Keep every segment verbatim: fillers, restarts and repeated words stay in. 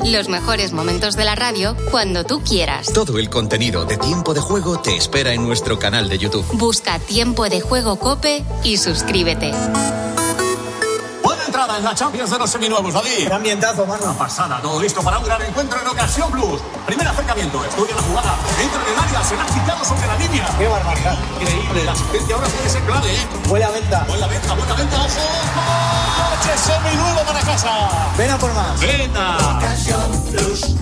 Los mejores momentos de la radio cuando tú quieras. Todo el contenido de Tiempo de Juego te espera en nuestro canal de YouTube. Busca Tiempo de Juego COPE y suscríbete. Buena entrada en la Champions de los seminuevos, David. Qué ambientazo, mano. Una pasada, todo listo para un gran encuentro en Ocasión Plus. Primer acercamiento, estudia la jugada, entra en el área, se la ha quitado sobre la línea. Qué barbaridad. Increíble, la asistencia ahora puede ser clave, ¿eh? Buena venta. Buena venta, buena venta, ojo. Coche seminuevo para casa. Ven a por más. Venta. Ocasión Plus.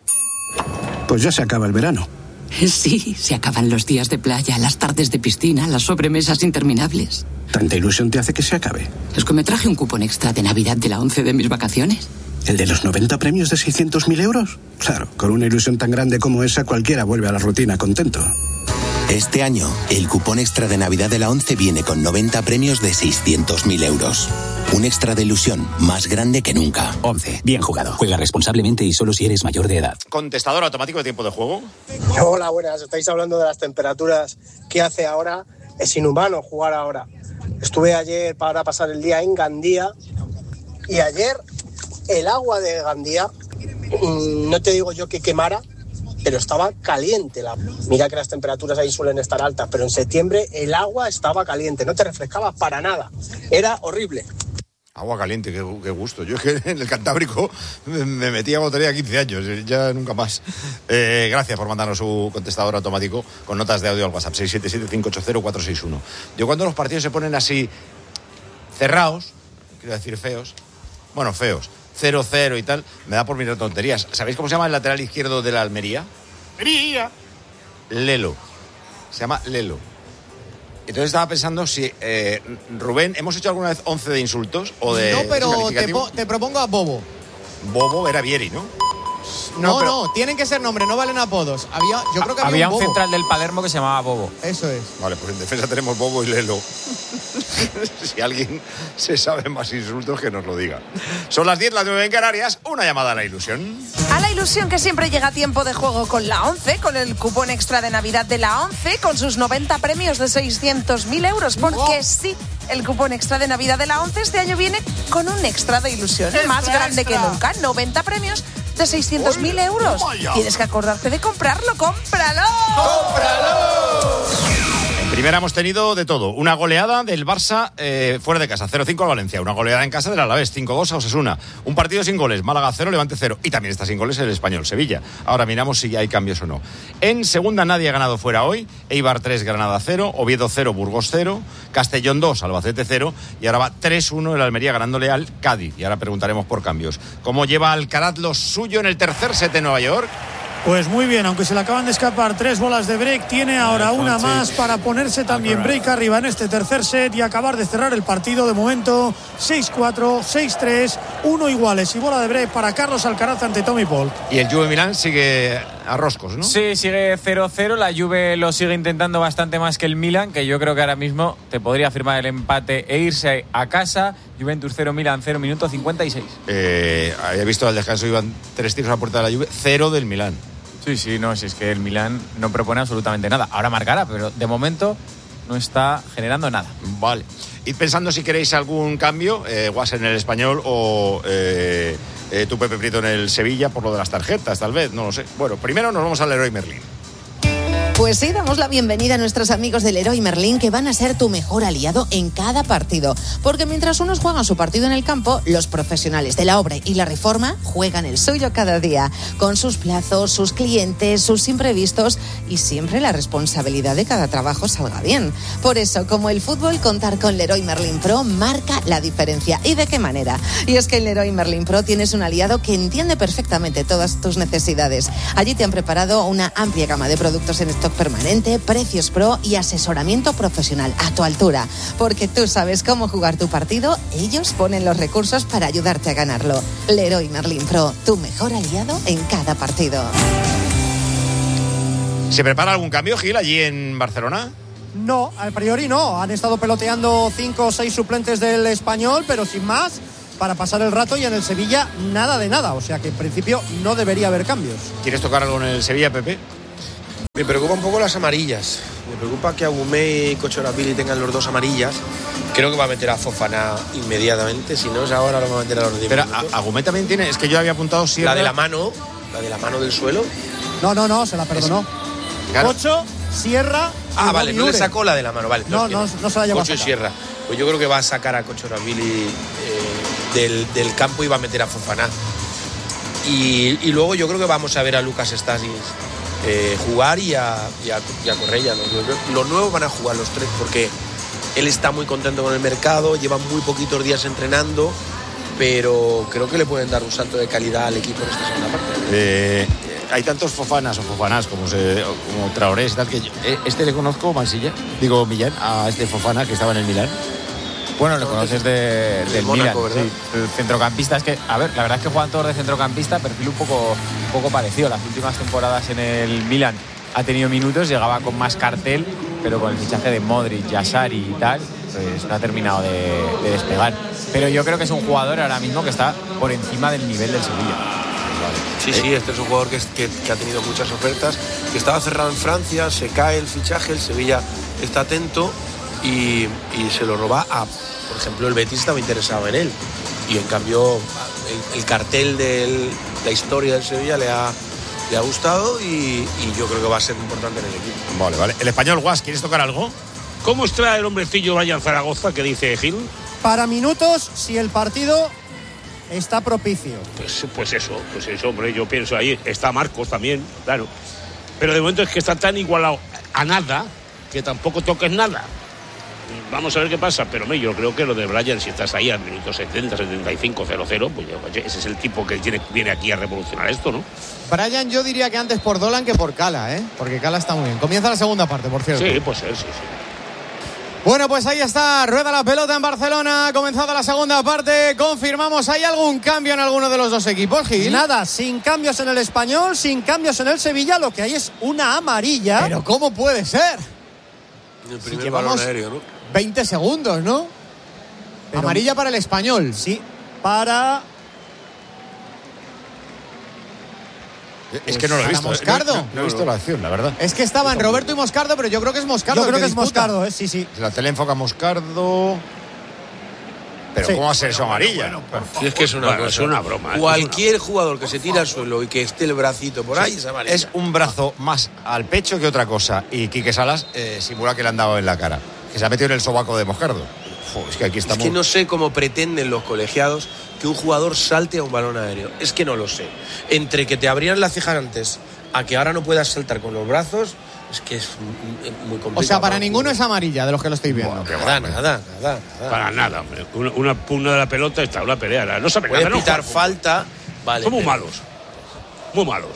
Pues ya se acaba el verano. Sí, se acaban los días de playa, las tardes de piscina, las sobremesas interminables. ¿Tanta ilusión te hace que se acabe? Es que me traje un cupón extra de Navidad de la ONCE de mis vacaciones. ¿El de los noventa premios de seiscientos mil euros? Claro, con una ilusión tan grande como esa, cualquiera vuelve a la rutina contento. Este año, el cupón extra de Navidad de la ONCE viene con noventa premios de seiscientos mil euros. Un extra de ilusión más grande que nunca. ONCE, bien jugado. Juega responsablemente y solo si eres mayor de edad. ¿Contestador automático de tiempo de juego? Hola, buenas. Estáis hablando de las temperaturas que hace ahora. Es inhumano jugar ahora. Estuve ayer para pasar el día en Gandía y ayer el agua de Gandía, no te digo yo que quemara, pero estaba caliente. La... Mira que las temperaturas ahí suelen estar altas, pero en septiembre el agua estaba caliente, no te refrescaba para nada. Era horrible. Agua caliente, qué, qué gusto. Yo es que en el Cantábrico me, me metí a botería quince años, ya nunca más. Eh, gracias por mandarnos su contestador automático con notas de audio al WhatsApp seis siete siete, cinco ocho cero, cuatro seis uno. Yo cuando los partidos se ponen así cerrados, quiero decir feos, bueno, feos, cero cero y tal, me da por mirar tonterías. ¿Sabéis cómo se llama el lateral izquierdo de la Almería? Almería. Lelo. Se llama Lelo. Entonces estaba pensando si, eh, Rubén, ¿hemos hecho alguna vez once de insultos o de No, pero te, po- te propongo a Bobo. Bobo era Vieri, ¿no? No, No, pero- no, tienen que ser nombres, no valen apodos. Había, yo creo que había, Había un un Bobo. central del Palermo que se llamaba Bobo. Eso es. Vale, pues en defensa tenemos Bobo y Lelo. Si alguien se sabe más insultos, que nos lo diga. Son las diez, las nueve en Canarias. Una llamada a la ilusión. A la ilusión que siempre llega a tiempo de juego con la ONCE, con el cupón extra de Navidad de la ONCE, con sus noventa premios de seiscientos mil euros, porque wow. sí, el cupón extra de Navidad de la ONCE este año viene con un extra de ilusión, extra, más grande extra. que nunca, noventa premios de seiscientos mil euros. Tienes que acordarte de comprarlo, cómpralo. ¡Cómpralo! Primera hemos tenido de todo. Una goleada del Barça eh, fuera de casa, cero cinco al Valencia. Una goleada en casa del Alavés, cinco dos a Osasuna. Un partido sin goles, Málaga cero, Levante cero. Y también está sin goles el Español, Sevilla. Ahora miramos si hay cambios o no. En segunda nadie ha ganado fuera hoy. Eibar tres, Granada cero, Oviedo cero, Burgos cero, Castellón dos, Albacete cero. Y ahora va tres uno el Almería ganándole al Cádiz. Y ahora preguntaremos por cambios. ¿Cómo lleva Alcaraz lo suyo en el tercer set en Nueva York? Pues muy bien, aunque se le acaban de escapar tres bolas de break, tiene ahora una más para ponerse también break arriba en este tercer set y acabar de cerrar el partido. De momento seis cuatro, seis tres, uno iguales y bola de break para Carlos Alcaraz ante Tommy Paul. Y el Juve Milán sigue a roscos, ¿no? Sí, sigue cero cero, la Juve lo sigue intentando bastante más que el Milan, que yo creo que ahora mismo te podría firmar el empate e irse a casa. Juventus cero, Milan cero, minuto cincuenta y seis. Eh, había visto al descanso, iban tres tiros a la puerta de la Juve, cero del Milán. Sí, sí, no, si es que el Milán no propone absolutamente nada. Ahora marcará, pero de momento no está generando nada. Vale. Id pensando si queréis algún cambio, eh, Guas en el Español o eh, eh, tu Pepe Prieto en el Sevilla, por lo de las tarjetas, tal vez, no lo sé. Bueno, primero nos vamos al Leroy Merlin. Pues sí, damos la bienvenida a nuestros amigos del Leroy Merlin, que van a ser tu mejor aliado en cada partido. Porque mientras unos juegan su partido en el campo, los profesionales de la obra y la reforma juegan el suyo cada día, con sus plazos, sus clientes, sus imprevistos y siempre la responsabilidad de cada trabajo salga bien. Por eso, como el fútbol, contar con Leroy Merlin Pro marca la diferencia. ¿Y de qué manera? Y es que en Leroy Merlin Pro tienes un aliado que entiende perfectamente todas tus necesidades. Allí te han preparado una amplia gama de productos en stock permanente, precios pro y asesoramiento profesional a tu altura. Porque tú sabes cómo jugar tu partido, ellos ponen los recursos para ayudarte a ganarlo. Leroy Merlin Pro, tu mejor aliado en cada partido. ¿Se prepara algún cambio, Gil, allí en Barcelona? No, a priori no. Han estado peloteando cinco o seis suplentes del Español, pero sin más, para pasar el rato, y en el Sevilla nada de nada. O sea que en principio no debería haber cambios. ¿Quieres tocar algo en el Sevilla, Pepe? Me preocupa un poco las amarillas. Me preocupa que Agumé y Cochorapili tengan los dos amarillas Creo que va a meter a Fofana inmediatamente, si no es ahora lo va a meter a los diez Pero minutos. Agumé también tiene, es que yo había apuntado Sierra. La de la mano, la de la mano del suelo. No, no, no, se la perdonó. Claro. Ocho, Sierra. Ah, y vale, no le Ure. sacó la de la mano, vale. No, es que no, no se la llevó a Cocho y sacar. Sierra. Pues yo creo que va a sacar a Cocho Rabili eh, del, del campo y va a meter a Fofana. Y, y luego yo creo que vamos a ver a Lucas Stasis eh, jugar y a, y a, y a Correia. ¿no? Los, los nuevos van a jugar los tres porque él está muy contento con el mercado, lleva muy poquitos días entrenando, pero creo que le pueden dar un salto de calidad al equipo en esta segunda parte. Eh, hay tantos Fofanas o Fofanás como, se, como Traorés y tal, que yo, eh, este le conozco, Mansilla, digo Millán, a este Fofana que estaba en el Milán. Bueno, lo conoces de, del Mónaco, Milan, ¿verdad? sí. El centrocampista es que, a ver, la verdad es que juegan todos de centrocampista, perfil un poco, un poco parecido. Las últimas temporadas en el Milan ha tenido minutos, llegaba con más cartel, pero con el fichaje de Modric, Yassari y tal, pues no ha terminado de, de despegar. Pero yo creo que es un jugador ahora mismo que está por encima del nivel del Sevilla. Sí, sí, este es un jugador que, que, que ha tenido muchas ofertas, que estaba cerrado en Francia, se cae el fichaje, el Sevilla está atento y, y se lo roba a, por ejemplo, el Betis estaba interesado en él y en cambio el, el cartel de la historia del Sevilla le ha, le ha gustado y, y yo creo que va a ser importante en el equipo. Vale, vale. El español, Guas, ¿quieres tocar algo? ¿Cómo está el hombrecillo Brian Zaragoza que dice Gil? Para minutos, si el partido está propicio. Pues, pues eso, pues eso, hombre, yo pienso ahí, está Marcos también, claro. Pero de momento es que está tan igualado a nada que tampoco toques nada. Vamos a ver qué pasa, pero hombre, yo creo que lo de Brian, si estás ahí al minuto setenta, setenta y cinco, cero cero, pues oye, ese es el tipo que tiene, viene aquí a revolucionar esto, ¿no? Brian, yo diría que antes por Dolan que por Cala, ¿eh? Porque Cala está muy bien. Comienza la segunda parte, por cierto. Sí, puede ser, sí, sí. Bueno, pues ahí está, rueda la pelota en Barcelona, ha comenzado la segunda parte, confirmamos, ¿hay algún cambio en alguno de los dos equipos, Gil? Nada, sin cambios en el Español, sin cambios en el Sevilla, lo que hay es una amarilla. Pero ¿cómo puede ser? El Si primer llevamos balón aéreo, ¿no? veinte segundos, ¿no? Pero- Amarilla para el Español. Sí, para... Es que no lo he ¿Para visto. Moscardo? No, no- no he visto la acción, la verdad. Es que estaban Roberto y Moscardo, pero yo creo que es Moscardo. Yo creo el que es disputa. Moscardo, ¿eh? Sí, sí. La tele enfoca a Moscardo. Pero Sí. ¿cómo va a ser eso amarilla? Sí, es que es una, Bueno, cosa. es una broma, ¿eh? Cualquier jugador que se tire al suelo y que esté el bracito por ahí es amarilla. Es un brazo más al pecho que otra cosa. Y Quique Salas eh, simula que le han dado en la cara. Que se ha metido en el sobaco de Moscardo. Uf, es que aquí Es estamos. que no sé cómo pretenden los colegiados que un jugador salte a un balón aéreo. Es que no lo sé. Entre que te abrían la ceja antes a que ahora no puedas saltar con los brazos, es que es muy complicado. O sea, para ninguno es amarilla de los que lo estoy viendo. Nada, nada, nada, nada. Para nada, hombre. Una, una pugna de la pelota está una pelea. No sabe Puede nada, no pitar juega. falta. Vale. Son muy pero- malos. Muy malos.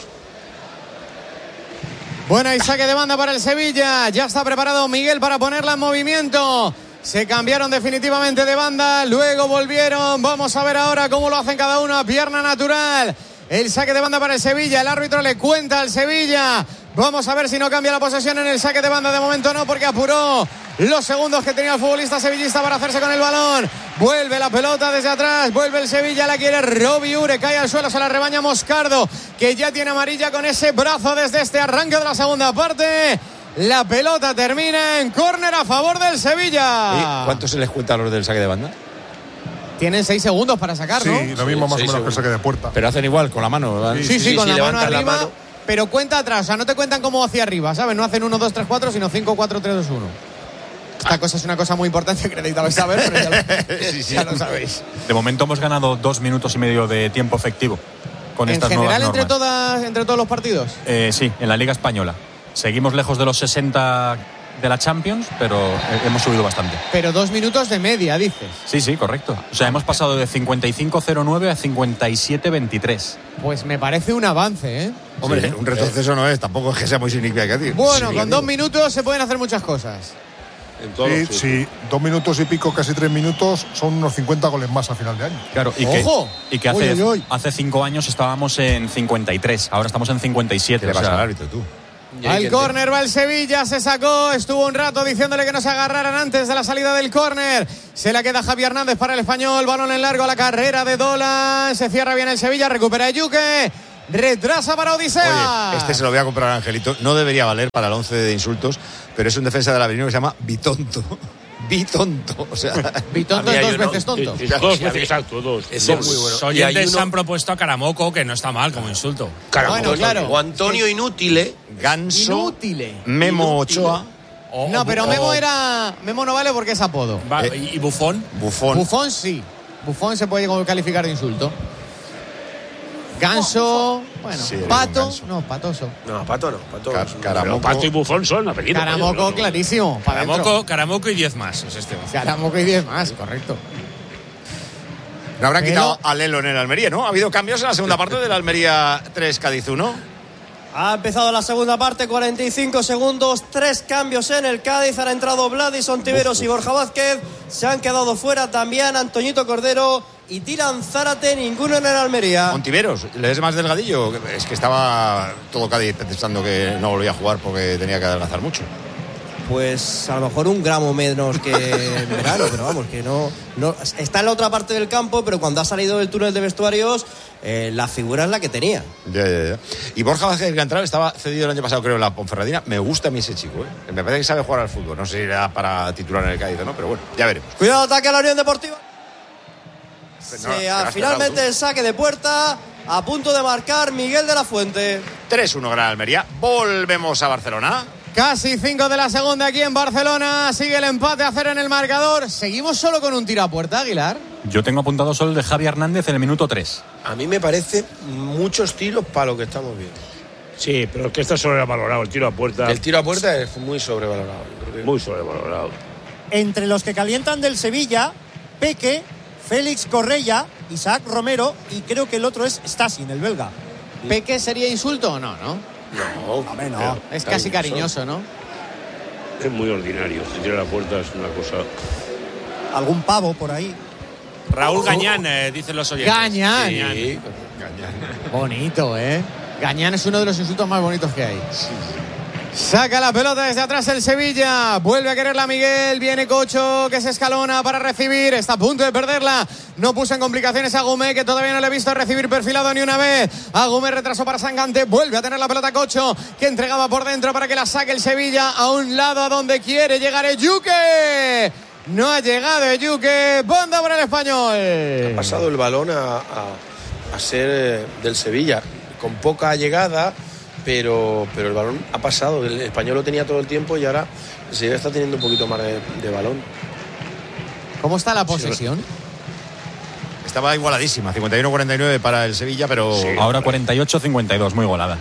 Buena y saque de banda para el Sevilla. Ya está preparado Miguel para ponerla en movimiento. Se cambiaron definitivamente de banda, luego volvieron. Vamos a ver ahora cómo lo hacen cada uno a pierna natural. El saque de banda para el Sevilla. El árbitro le cuenta al Sevilla. Vamos a ver si no cambia la posesión en el saque de banda. De momento no, porque apuró los segundos que tenía el futbolista sevillista para hacerse con el balón. Vuelve la pelota desde atrás. Vuelve el Sevilla, la quiere Robbie Ure. Cae al suelo, se la rebaña Moscardo, que ya tiene amarilla con ese brazo desde este arranque de la segunda parte. La pelota termina en córner a favor del Sevilla. Oye, ¿cuánto se les cuenta a los del saque de banda? Tienen seis segundos para sacar, ¿no? Sí, lo mismo más o seis menos que el saque de puerta. Pero hacen igual, con la mano, ¿verdad? Sí, sí, Sí, con sí, la mano levantan la arriba, mano. pero cuenta atrás. O sea, no te cuentan como hacia arriba, ¿sabes? No hacen uno, dos, tres, cuatro, sino cinco, cuatro, tres, dos, uno. Esta cosa es una cosa muy importante que necesitabais saber, pero ya lo, Sí, sí. ya lo sabéis. De momento hemos ganado dos minutos y medio de tiempo efectivo con En estas general, nuevas entre, normas. todas, entre todos los partidos. Eh, sí, en la Liga Española. Seguimos lejos de los sesenta de la Champions, pero hemos subido bastante. Pero dos minutos de media, dices. Sí, sí, correcto. O sea, hemos pasado de cincuenta y cinco cero nueve a cincuenta y siete veintitrés. Pues me parece un avance, ¿eh? Hombre, Sí. un retroceso no es, tampoco es que sea muy significativo. Bueno, Sí, con dos minutos se pueden hacer muchas cosas. En todos Sí, los sitios. sí, dos minutos y pico, casi tres minutos, son unos cincuenta goles más a final de año. Claro, y que, ¡Ojo! y que hace, Uy, uy, uy. hace cinco años estábamos en cincuenta y tres, ahora estamos en cincuenta y siete. ¿Qué le o pasa sea, al árbitro, tú? Y hay Al que- córner va el Sevilla, se sacó, estuvo un rato diciéndole que no se agarraran antes de la salida del córner. Se la queda Javi Hernández para el Español, balón en largo a la carrera de Dolan, se cierra bien el Sevilla, recupera Yuque, retrasa para Odisea. Oye, este se lo voy a comprar a Angelito. No debería valer para el once de insultos, pero es un defensa del Avenida que se llama Bitonto. bitonto. O sea, bitonto es dos veces tonto. Sí, sí, dos veces, exacto, dos. Ese dos. es muy bueno. Los oyentes uno... han propuesto a Caramoco, que no está mal como insulto. Caramoco, bueno, claro. O Antonio Inútile. Ganso. Inútile. Memo Inútile. Ochoa. O, No, o- pero o- Memo era. Memo no vale porque es apodo. Va, Eh, ¿Y Bufón? Bufón. Bufón sí. Bufón se puede calificar de insulto. Ganso. Bueno, Sí, eres un Pato. ganso. No, patoso. No, Pato no. Pato Car- es un- Caramoco. Pero Pato y Bufón son apellidos. Caramoco, no, no. clarísimo. pa' dentro. Caramoco, Caramoco y diez más. Es este. Caramoco y diez más, correcto. No habrán Pero- quitado a Lelo en el Almería, ¿no? Ha habido cambios en la segunda parte del Almería tres Cádiz uno. Ha empezado la segunda parte, cuarenta y cinco segundos, tres cambios en el Cádiz. Han entrado Vladis Ontiveros y Borja Vázquez. Se han quedado fuera también Antoñito Cordero y Dylan Zárate, ninguno en el Almería. Ontiveros, ¿le es más delgadillo? Es que estaba todo Cádiz pensando que no volvía a jugar porque tenía que adelgazar mucho. Pues a lo mejor un gramo menos que en verano, pero vamos, que no, no. Está en la otra parte del campo, pero cuando ha salido del túnel de vestuarios, eh, la figura es la que tenía. Ya, ya, ya. Y Borja Vázquez Cantral estaba cedido el año pasado, creo, en la Ponferradina. Me gusta a mí ese chico, ¿eh? Me parece que sabe jugar al fútbol. No sé si era para titular en el Cádiz o no, pero bueno, ya veremos. Cuidado, ataque a la Unión Deportiva. No, Se que ha- has finalmente cerrado el saque de puerta, a punto de marcar Miguel de la Fuente. tres uno Gran Almería. Volvemos a Barcelona. Casi cinco de la segunda aquí en Barcelona. Sigue el empate a cero en el marcador. Seguimos solo con un tiro a puerta, Aguilar. Yo tengo apuntado solo el de Javi Hernández en el minuto tres. A mí me parece muchos tiros para lo que estamos viendo. Sí, pero es que está sobrevalorado el tiro a puerta. El tiro a puerta es muy sobrevalorado. Creo que- Muy sobrevalorado. Entre los que calientan del Sevilla, Peque, Félix Correia, Isaac Romero y creo que el otro es Stasin, el belga. ¿Peque sería insulto o no, no? No, Hombre, no. Es casi cariñoso, ¿no? Es muy ordinario. Si tira a la puerta es una cosa. Algún pavo por ahí. Raúl Gañán, eh, dicen los oyentes. Gañán. Sí. Bonito, ¿eh? Gañán es uno de los insultos más bonitos que hay. Saca la pelota desde atrás el Sevilla. Vuelve a quererla Miguel. Viene Cocho que se escalona para recibir. Está a punto de perderla. No puso en complicaciones a Agumé, que todavía no le he visto recibir perfilado ni una vez. Agumé retrasó para Sangante. Vuelve a tener la pelota Cocho, que entregaba por dentro para que la saque el Sevilla a un lado a donde quiere llegar Eyuke. No ha llegado Eyuke. Banda para el Español. Ha pasado el balón a, a, a ser eh, del Sevilla, con poca llegada, pero, pero el balón ha pasado. El Español lo tenía todo el tiempo y ahora el Sevilla está teniendo un poquito más de, de balón. ¿Cómo está la posesión? Estaba igualadísima, cincuenta y uno a cuarenta y nueve para el Sevilla, pero Sí, ahora cuarenta y ocho a cincuenta y dos, muy golada.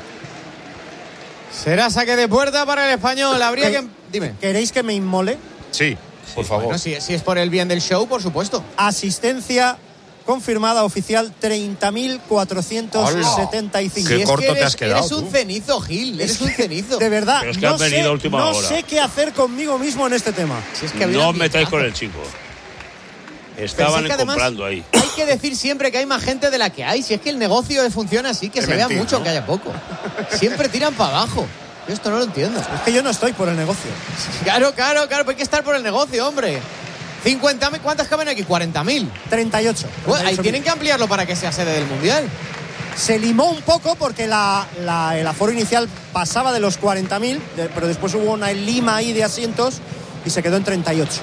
Será saque de puerta para el Español. Habría que... Dime. ¿Queréis que me inmole? sí, por favor. Bueno, si, si es por el bien del show, por supuesto. Asistencia confirmada oficial treinta mil cuatrocientos setenta y cinco. Qué Y es corto que te eres, has quedado, Eres un tú. cenizo, Gil. Eres un cenizo. De verdad, Pero es que no, has venido sé, a última no hora. sé qué hacer conmigo mismo en este tema. Si es que había No una os metáis pintaza. con el chico. Pero Estaban si es que además comprando ahí. Hay que decir siempre que hay más gente de la que hay. Si es que el negocio funciona así, que Es se vea mentir, mucho, ¿no? que haya poco. Siempre tiran para abajo. Yo esto no lo entiendo. Es que yo no estoy por el negocio. Claro, claro, claro. Pero hay que estar por el negocio, hombre. cincuenta mil, ¿cuántas caben aquí? cuarenta mil. treinta y ocho. Bueno, ahí tienen que ampliarlo para que sea sede del Mundial. Se limó un poco porque la, la- el aforo inicial pasaba de los cuarenta mil, de- pero después hubo una lima ahí de asientos y se quedó en treinta y ocho.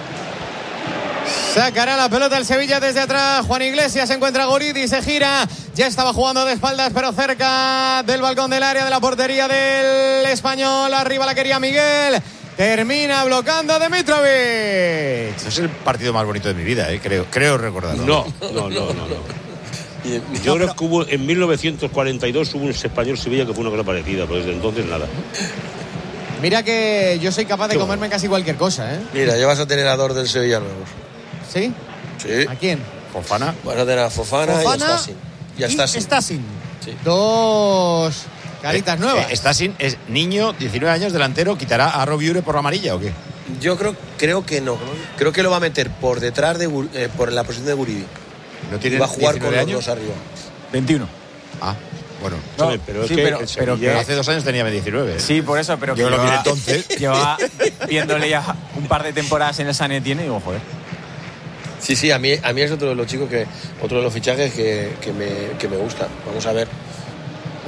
Sacará la pelota el Sevilla desde atrás. Juan Iglesias se encuentra a Guridi, se gira. Ya estaba jugando de espaldas, pero cerca del balcón del área de la portería del Español. Arriba la quería Miguel. Termina bloqueando a Dimitrovic. Es el partido más bonito de mi vida, ¿eh? creo, creo recordarlo. No, no, no, no. no. Yo creo que hubo en mil novecientos cuarenta y dos hubo un Español Sevilla que fue una cosa parecida, pero desde entonces nada. Mira que yo soy capaz de comerme casi cualquier cosa, ¿eh? Mira, ya vas a tener a dos del Sevilla nuevos. ¿Sí? Sí. ¿A quién? Fofana. Vas a tener a Fofana, Fofana y a Stasin. Y a y Stasin. Stasin. Sí. Dos caritas nuevas. Eh, Stasin es niño, diecinueve años, delantero. ¿Quitará a Robiure por la amarilla o qué? Yo creo, creo que no. Creo que lo va a meter por detrás de Gur- eh, por la posición de Guridi. ¿No Y tiene va a jugar con diecinueve los años? dos arriba. veintiuno. Ah, bueno. No, Sí, pero es sí, que pero- el pero Sevilla- que- Hace dos años tenía diecinueve. ¿eh? Sí, por eso, pero que Yo lo vi lleva- entonces. lleva viéndole ya un par de temporadas en el San Etienne y digo, joder. Sí, sí, a mí, a mí es otro de los chicos que, otro de los fichajes que, que, me, que me gusta. Vamos a ver.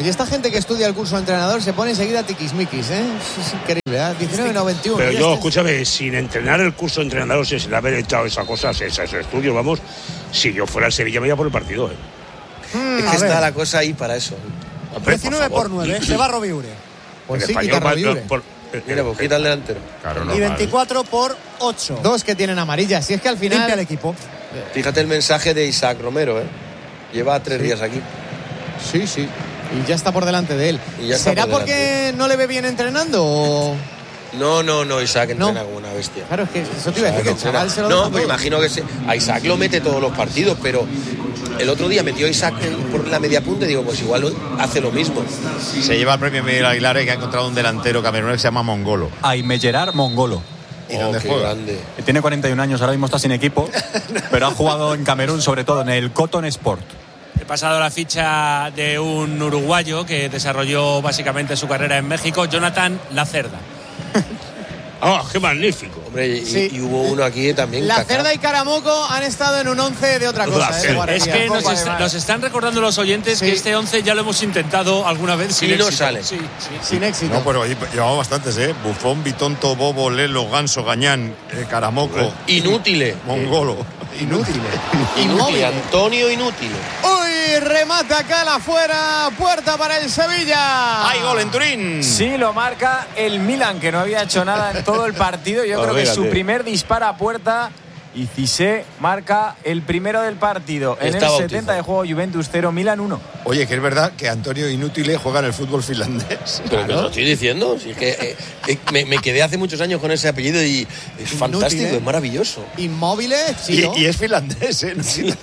Oye, esta gente que estudia el curso de entrenador se pone enseguida tiquismiquis, ¿eh? Es increíble, ¿eh? diecinueve noventa y uno. Pero yo, escúchame, sin entrenar el curso de entrenador, sin haber echado esas cosas, esos estudios, vamos, si yo fuera al Sevilla me iba por el partido, ¿eh? Mm, es que está ver. la cosa ahí para eso. Hombre, diecinueve por nueve, se va Roviure. Pues sí, quita Roviure. Mira, pues quita el delantero. Claro, y veinticuatro por ocho. Dos que tienen amarillas. Si es que al final. Limpia el equipo. Fíjate el mensaje de Isaac Romero, ¿eh? Lleva tres sí. días aquí. Sí, sí. Y ya está por delante de él. ¿Será por porque no le ve bien entrenando o...? No, no, no, Isaac entrena no. como una bestia. Claro, es que eso te iba a decir, que el chaval se lo No, deja pues todo. imagino que se, a Isaac lo mete todos los partidos, pero el otro día metió a Isaac por la media punta y digo, pues igual hace lo mismo. Se lleva el premio Miguel Aguilar, que ha encontrado un delantero camerunés que se llama Mongolo. Aime Gerard Mongolo. ¿Y dónde oh, juega? Grande. Tiene cuarenta y un años, ahora mismo está sin equipo, pero ha jugado en Camerún, sobre todo en el Cotton Sport. He pasado la ficha de un uruguayo que desarrolló básicamente su carrera en México, Jonathan Lacerda. ¡Ah, oh, qué magnífico! Hombre, y, sí. y hubo uno aquí también. La Cerda y Caramoco han estado en un once de otra cosa. ¿eh? Es que nos, est nos están recordando los oyentes sí. que este once ya lo hemos intentado alguna vez sin y éxito. no sale. Sí, sí. Sin éxito. No, pero llevamos bastantes, ¿eh? Bufón, Bitonto, Bobo, Lelo, Ganso, Gañán, eh, Caramoco. Inútiles. Mongolo. Inútiles. Inútil. Antonio Inútil. Uy, remata Cala afuera. Puerta para el Sevilla. ¡Hay gol en Turín! Sí, lo marca el Milan, que no había hecho nada en todo el partido. Yo oh, creo que fíjate. Su primer disparo a puerta. Y Cissé marca el primero del partido. En Está el bautizado. setenta de juego, Juventus cero, Milan uno. Oye, que es verdad que Antonio Inútil juega en el fútbol finlandés. Pero claro. Lo estoy diciendo. Si es que eh, eh, me, me quedé hace muchos años con ese apellido y es Inútil, fantástico, ¿eh? Es maravilloso. Inmóviles, sí. Y, y es finlandés, ¿eh? No, sí.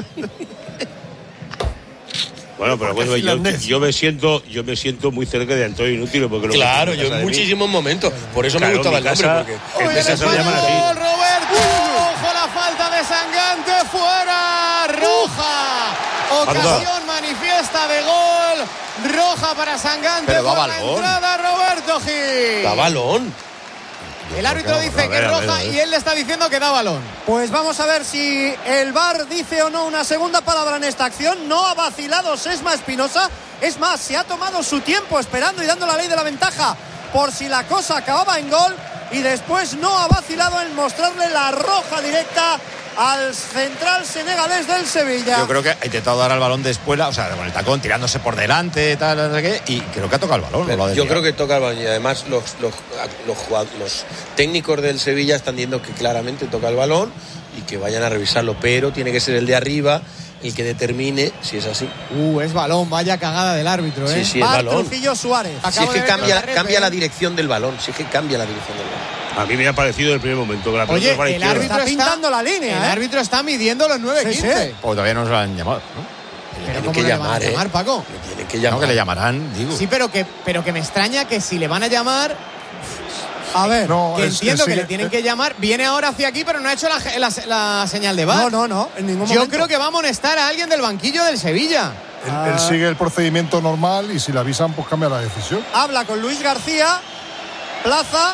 Bueno, pero bueno, yo, yo me siento yo me siento muy cerca de Antonio Inútil porque claro, yo en muchísimos momentos, por eso claro, me gustaba el nombre porque Oye, el se llaman así. Roberto, ojo la falta de Sangante fuera, roja. Ocasión manifiesta de gol, roja para Sangante pero por da la entrada Roberto Gil. Da balón. El árbitro dice que es roja y él le está diciendo que da balón. Pues vamos a ver si el V A R dice o no una segunda palabra en esta acción. No ha vacilado Sesma Espinosa. Es más, se ha tomado su tiempo esperando y dando la ley de la ventaja por si la cosa acababa en gol. Y después no ha vacilado en mostrarle la roja directa al central senegalés del Sevilla. Yo creo que ha intentado dar al balón de espuela, o sea, con el tacón tirándose por delante, tal, no sé qué, y creo que ha tocado el balón. Pero, yo creo que toca el balón y además los, los, los, los, los técnicos del Sevilla están diciendo que claramente toca el balón y que vayan a revisarlo, pero tiene que ser el de arriba el que determine si es así. Uh, es balón, vaya cagada del árbitro, ¿eh? Sí, sí, es balón. Trujillo Suárez. Si es que cambia, cambia la dirección del balón, si es que cambia la dirección del balón. A mí me ha parecido el primer momento que la Oye, para el árbitro está pintando la línea. El ¿eh? árbitro está midiendo los nueve quince. Sí, sí. O todavía no se lo han llamado, ¿no? Pero tienen ¿cómo que le llamar, van a ¿eh? llamar, Paco? Le tienen que llamar. No, que le llamarán, digo. Sí, pero que, pero que me extraña que si le van a llamar. A ver, no, que es, entiendo es, que es, le tienen es, que llamar. Viene ahora hacia aquí, pero no ha hecho la, la, la señal de V A R. No, no, no, en ningún Yo momento. creo que va a amonestar a alguien del banquillo del Sevilla. Él, ah. él sigue el procedimiento normal y si le avisan, pues cambia la decisión. Habla con Luis García, Plaza.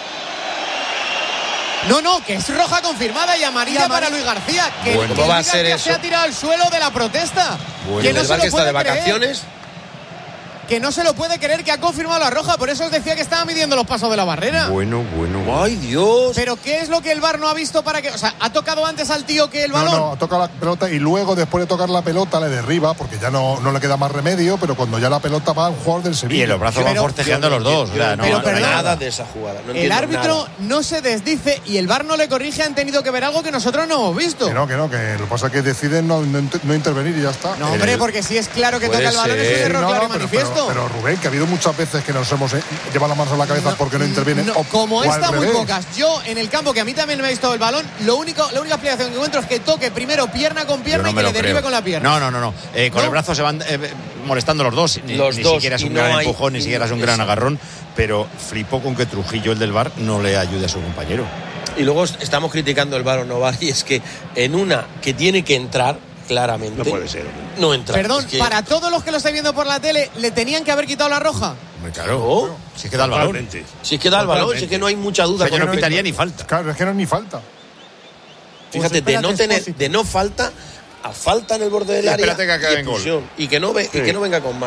No, no, que es roja confirmada y amarilla, y amarilla. para Luis García. Que, bueno, que ¿cómo va a ser eso? Se ha tirado al suelo de la protesta. Bueno, que no se lo que puede está de vacaciones. Creer. Que no se lo puede creer que ha confirmado la roja. Por eso os decía que estaba midiendo los pasos de la barrera. Bueno, bueno. ¡Ay, Dios! Pero ¿qué es lo que el V A R no ha visto para que...? O sea, ¿ha tocado antes al tío que el balón? No, no, toca la pelota y luego, después de tocar la pelota, le derriba porque ya no, no le queda más remedio, pero cuando ya la pelota va a un jugador del Sevilla. Y en los brazos van forcejeando los dos. Yo, yo, o sea, no, pero, no, pero no nada nada de esa jugada. No el árbitro nada. no se desdice y el V A R no le corrige. Han tenido que ver algo que nosotros no hemos visto. Que no, que no, que lo que pasa es que deciden no, no, no intervenir y ya está. No, hombre, el... porque si es claro que toca el balón, es un error no, claro no, y pero, manifiesto. Pero, pero, pero Rubén, que ha habido muchas veces que nos hemos eh, llevado las manos a la cabeza no, porque no intervienen. No, o, como o esta, muy revés. pocas. Yo, en el campo, que a mí también me ha visto el balón, lo único, la única explicación que encuentro es que toque primero pierna con pierna no y que le derive creo. con la pierna. No, no, no. no. Eh, con ¿No? el brazo se van eh, molestando los dos. Ni, los ni dos, siquiera es un no gran hay, empujón, ni siquiera es un gran agarrón. Pero flipó con que Trujillo, el del V A R, no le ayude a su compañero. Y luego estamos criticando el V A R o no V A R, y es que en una que tiene que entrar, claramente. No puede ser. No entra. Perdón, es que... para todos los que lo estáis viendo por la tele, ¿le tenían que haber quitado la roja? Claro. No. Si es que da el balón. Si es que da el balón, si es que no hay mucha duda. O sea, yo no pitaría ni falta. Claro, es que no es ni falta. Fíjate, pues de no tener, de no falta a falta en el borde del y área espérate que acabe en gol. Y que no ve, sí. y que no venga con más.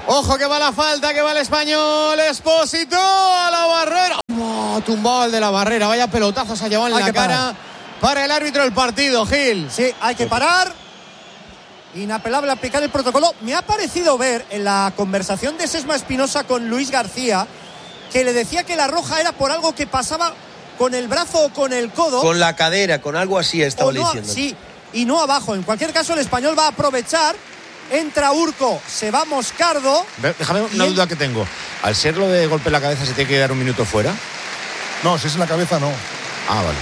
Ojo que va la falta, que va el Español. Expósito a la barrera. Oh, tumbado el de la barrera. Vaya pelotazo se ha llevado en Hay la que cara. parar. Para el árbitro del partido, Gil. Sí, hay que parar. Inapelable aplicar el protocolo. Me ha parecido ver en la conversación de Sesma Espinosa con Luis García que le decía que la roja era por algo que pasaba con el brazo o con el codo. Con la cadera, con algo así estaba no, diciendo. Sí, y no abajo. En cualquier caso, el Español va a aprovechar. Entra Urco, se va Moscardo. Déjame una duda que tengo. Al ser lo de golpe en la cabeza, ¿se tiene que dar un minuto fuera? No, si es en la cabeza, no. Ah, vale.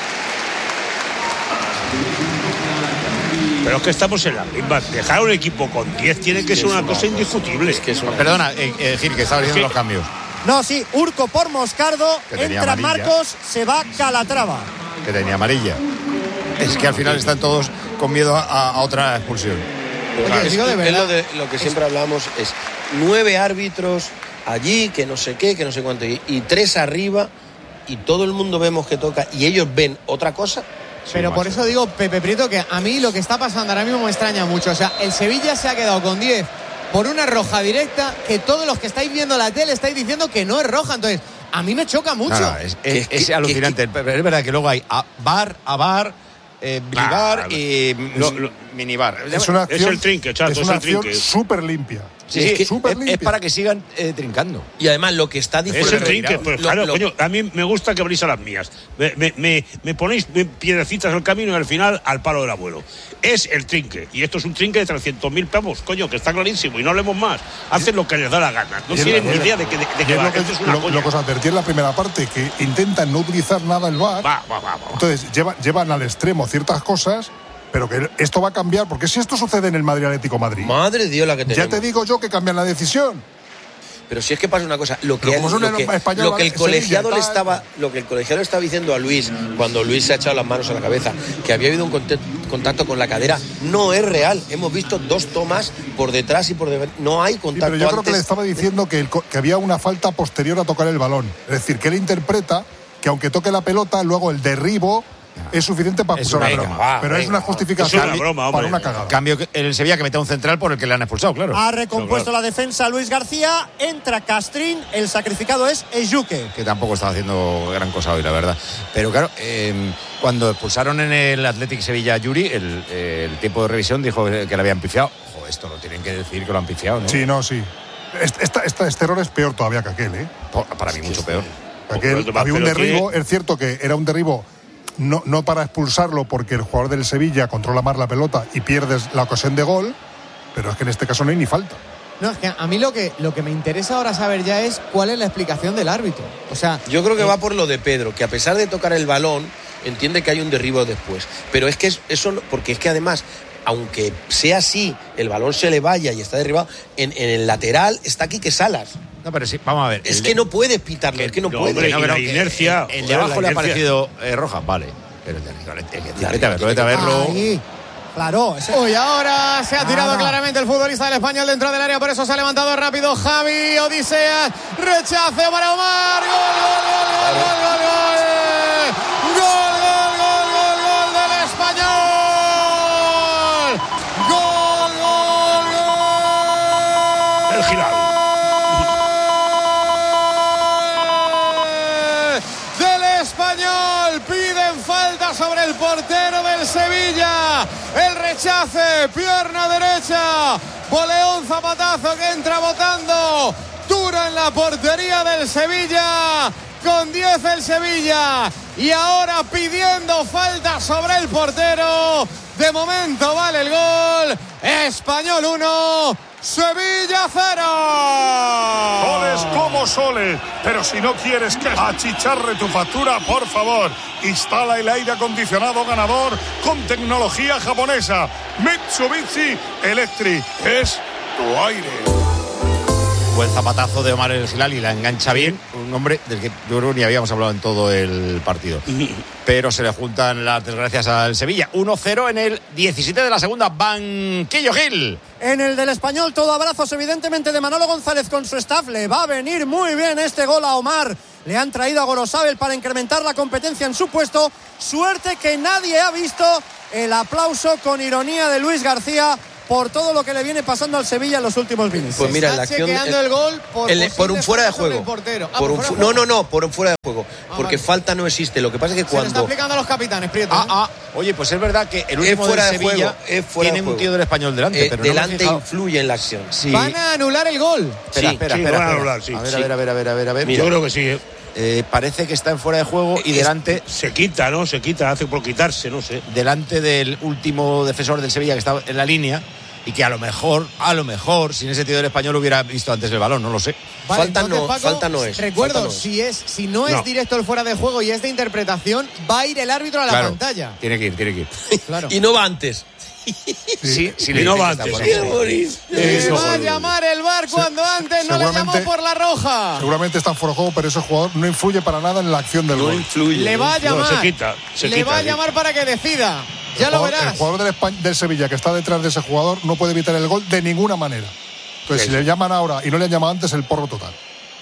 Pero es que estamos en la misma. Dejar a un equipo con diez tiene que ser una cosa indiscutible. Es que es una... Perdona, eh, eh, Gil, que estaba diciendo Sí. los cambios. No, sí, Urco por Moscardo. Que tenía Entra amarilla. Marcos, se va Calatrava. Que tenía amarilla. Es que al final están todos con miedo a, a otra expulsión. Oye, es, es lo, de, lo que siempre hablamos es nueve árbitros allí, que no sé qué, que no sé cuánto, y, y tres arriba, y todo el mundo vemos que toca, y ellos ven otra cosa. Pero por eso digo, Pepe Prieto, que a mí lo que está pasando ahora mismo me extraña mucho. O sea, el Sevilla se ha quedado con diez por una roja directa, que todos los que estáis viendo la tele estáis diciendo que no es roja. Entonces, a mí me choca mucho. No, no, es, es, es, es alucinante. Pero es verdad que luego hay a bar, a bar, eh, bilibar ah, y lo, lo, minibar. Es, una acción, es el trinque, chato, es es una el acción trinque. súper limpia. Sí, sí, es, es, es para que sigan eh, trincando. Y además lo que está diciendo... Es el trinque, pues claro, lo, coño, a mí me gusta que abrís a las mías. Me, me, me, me ponéis piedrecitas en el camino y al final al palo del abuelo. Es el trinque. Y esto es un trinque de trescientos mil pavos, coño, que está clarísimo. Y no hablemos más. Hacen lo que les da la gana. No tienen ni idea de que, de, de que va. Lo que, Esto es una lo, coña. lo que os advertí en la primera parte, que intentan no utilizar nada el V A R. Va, va, va, va. Entonces llevan, llevan al extremo ciertas cosas, pero que esto va a cambiar, porque si esto sucede en el Madrid Atlético Madrid, madre de Dios la que tenemos. Ya te digo yo que cambian la decisión. Pero si es que pasa una cosa, lo que, Pero como lo son que, el español, lo que el colegiado Sevilla, le estaba, lo que el colegiado le estaba diciendo a Luis cuando Luis se ha echado las manos a la cabeza, que había habido un contacto con la cadera, no es real. Hemos visto dos tomas por detrás y por detrás, no hay contacto. Sí, pero yo creo antes. que le estaba diciendo que, el, que había una falta posterior a tocar el balón. Es decir, que él interpreta que aunque toque la pelota, luego el derribo es suficiente para expulsar una broma. Va, pero venga, es una justificación es una broma, para una cagada. Cambio en el Sevilla que mete un central por el que le han expulsado, claro. Ha recompuesto claro. la defensa Luis García, entra Castrín, el sacrificado es Ejuke. Que tampoco estaba haciendo gran cosa hoy, la verdad. Pero claro, eh, cuando expulsaron en el Athletic Sevilla a Yuri, el, el tiempo de revisión dijo que le habían pifiado. Ojo, esto lo tienen que decir que lo han pifiado, ¿no? Sí, no, sí. Este, esta, esta, este error es peor todavía que aquel, ¿eh? Por, para mí mucho peor. Aquel, pero, había un pero derribo, que... es cierto que era un derribo no, no para expulsarlo porque el jugador del Sevilla controla más la pelota y pierdes la ocasión de gol, pero es que en este caso no hay ni falta. No, es que a mí lo que, lo que me interesa ahora saber ya es cuál es la explicación del árbitro. O sea, yo creo que eh, va por lo de Pedro, que a pesar de tocar el balón, entiende que hay un derribo después. Pero es que es, eso, porque es que además, aunque sea así, el balón se le vaya y está derribado, en, en el lateral está Quique Salas. No, pero sí, vamos a ver. Es que de... no puedes pitarlo, que, es que no, no puedes. Hombre, no, y la que inercia. El, el de abajo le ha parecido eh, roja, vale. Pero el de arriba, vete a verlo, vete a verlo. Ahí. Claro. Ese... Uy, ahora se ha tirado ah, no. claramente el futbolista del Español dentro del área, por eso se ha levantado rápido Javi Odisea. Rechace para Omar. Gol, gol, gol, gol, gol, gol. Gol, gol, gol, gol, gol del Español. Gol, gol, gol. El Girado. Español, piden falta sobre el portero del Sevilla, el rechace, pierna derecha, voleón zapatazo que entra botando, duro en la portería del Sevilla, con diez el Sevilla, y ahora pidiendo falta sobre el portero, de momento vale el gol, Español uno, Sevilla cero. Soles como soles, pero si no quieres que achicharre tu factura, por favor, instala el aire acondicionado ganador con tecnología japonesa. Mitsubishi Electric es tu aire. Buen zapatazo de Omar El Hilali, la engancha bien, un hombre del que yo creo ni habíamos hablado en todo el partido. Pero se le juntan las desgracias al Sevilla. uno cero en el diecisiete de la segunda. Banquillo Gil. En el del Español, todo abrazos evidentemente de Manolo González con su staff. Le va a venir muy bien este gol a Omar. Le han traído a Gorosabel para incrementar la competencia en su puesto. Suerte que nadie ha visto el aplauso con ironía de Luis García por todo lo que le viene pasando al Sevilla en los últimos minutos. Pues mira, la acción el, el gol por, el, por un fuera de juego. Ah, por un fu- no, no, no, por un fuera de juego. Ah, porque vale. falta no existe. Lo que pasa es que Se cuando. lo está explicando a los capitanes, Prieto. Ah, ah. Oye, pues es verdad que el último es fuera del de Sevilla juego, es fuera tiene de un tío del Español delante. Eh, pero delante no influye en la acción. Sí. Van a anular el gol. Espera, sí, espera, sí, espera. van a espera. anular, sí. A ver, Sí. a ver, a ver, a ver, a ver, a ver. Mira, yo creo que sí. ¿eh? Eh, parece que está en fuera de juego y Es, delante se quita, ¿no? Se quita, hace por quitarse, no sé. delante del último defensor del Sevilla que está en la línea y que a lo mejor, a lo mejor, sin ese tío del Español hubiera visto antes el balón, no lo sé. Vale, falta, entonces, no, Paco, falta no es. Recuerdo, falta no es. si es si no es No. directo el fuera de juego y es de interpretación, va a ir el árbitro a la Claro, pantalla. Tiene que ir, tiene que ir. Claro. Y no va antes. Sí, sí, Y no va antes. Le va a llamar el V A R cuando antes no le llamó seguramente- por la roja. Seguramente está fuera de juego, pero ese jugador no influye para nada en la acción del No gol. influye. Le va a llamar. No, se quita, se le quita, va a sí. llamar para que decida. Ya el lo jugador, verás. El jugador del, Espa- del Sevilla que está detrás de ese jugador no puede evitar el gol de ninguna manera. Entonces, Sí, si sí. le llaman ahora y no le han llamado antes, el porro total.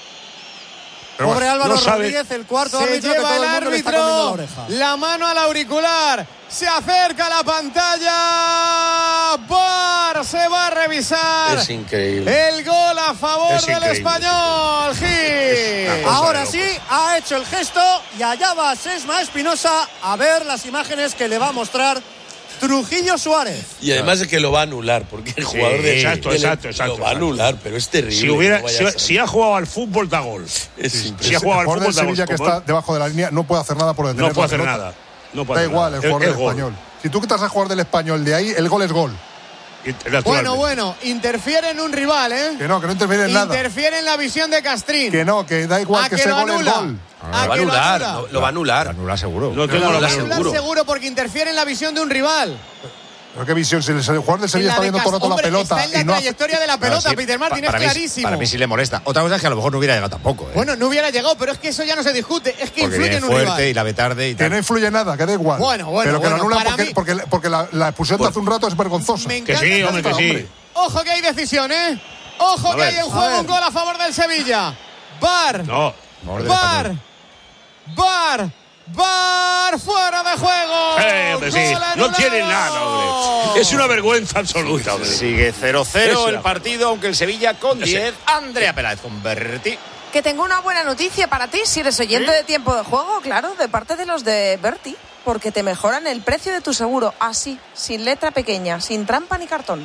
Pero Pobre bueno, Álvaro no sabe. Rodríguez, el cuarto Se árbitro que lleva todo el el mundo le está comiendo la árbitro. oreja. La mano al auricular. Se acerca a la pantalla. V A R se va a revisar. Es increíble. El gol a favor Es del increíble. español. Gil. cosa Ahora de sí, locos. ha hecho el gesto y allá va Sesma Espinosa a ver las imágenes que le va a mostrar Trujillo Suárez. Y además es que lo va a anular, porque el Sí, jugador de exacto, del- exacto, exacto, lo va a exacto. anular, pero es terrible. Si, hubiera, que vaya si, a ser. si ha jugado al fútbol, da gol. Es Si ha impresionante. jugado el al jugador del fútbol, da gol. Sevilla que Como- está debajo de la línea no puede hacer nada por detener No puede la hacer pelota. nada. No puede Da hacer igual nada. el jugador Es- del es gol. Español. Si tú quitas al jugador del Español de ahí, el gol es gol. Y- Bueno, naturalmente. bueno, interfiere en un rival, ¿eh? Que no, que no interviene en nada. Interfiere en la visión de Castrín. Que no, que da igual A que, que ese lo gol anula. es gol. A Lo va a que lo anular, anula. lo, lo va a anular. Anula seguro. No tengo Lo la anula seguro. Anular seguro porque interfiere en la visión de un rival. Pero qué visión, si el jugador del En Sevilla la está de viendo todo el rato la Hombre, pelota está en la y no hace- trayectoria de la pelota, Bueno, sí, Peter Martin, pa- para es mí- clarísimo. Para mí sí le molesta. Otra cosa es que a lo mejor no hubiera llegado tampoco. ¿eh? Bueno, no hubiera llegado, pero es que eso ya no se discute. Es que porque influye viene en un fuerte rival. y la ve tarde y Que tal. no influye nada, que da igual. Bueno, bueno, Pero que bueno, lo anulan para porque, mí- porque, porque la, la expulsión de hace un rato es vergonzosa. Me Que encanta sí, que- hombre, que sí. Ojo que hay decisión, ¿eh? Ojo A que ver. hay en juego A ver. un gol a favor del Sevilla. V A R. No. V A R. V A R. V A R fuera de juego. Eh, hombre, sí. Gol No anulado. tiene nada, hombre. Es una vergüenza absoluta, hombre. Sigue cero cero Eso el era. partido, aunque el Sevilla con Ese. diez. Andrea Peláez con Berti. Que tengo una buena noticia para ti si eres oyente de Tiempo de Juego, claro, de parte de los de Berti, porque te mejoran el precio de tu seguro, así, sin letra pequeña, sin trampa ni cartón.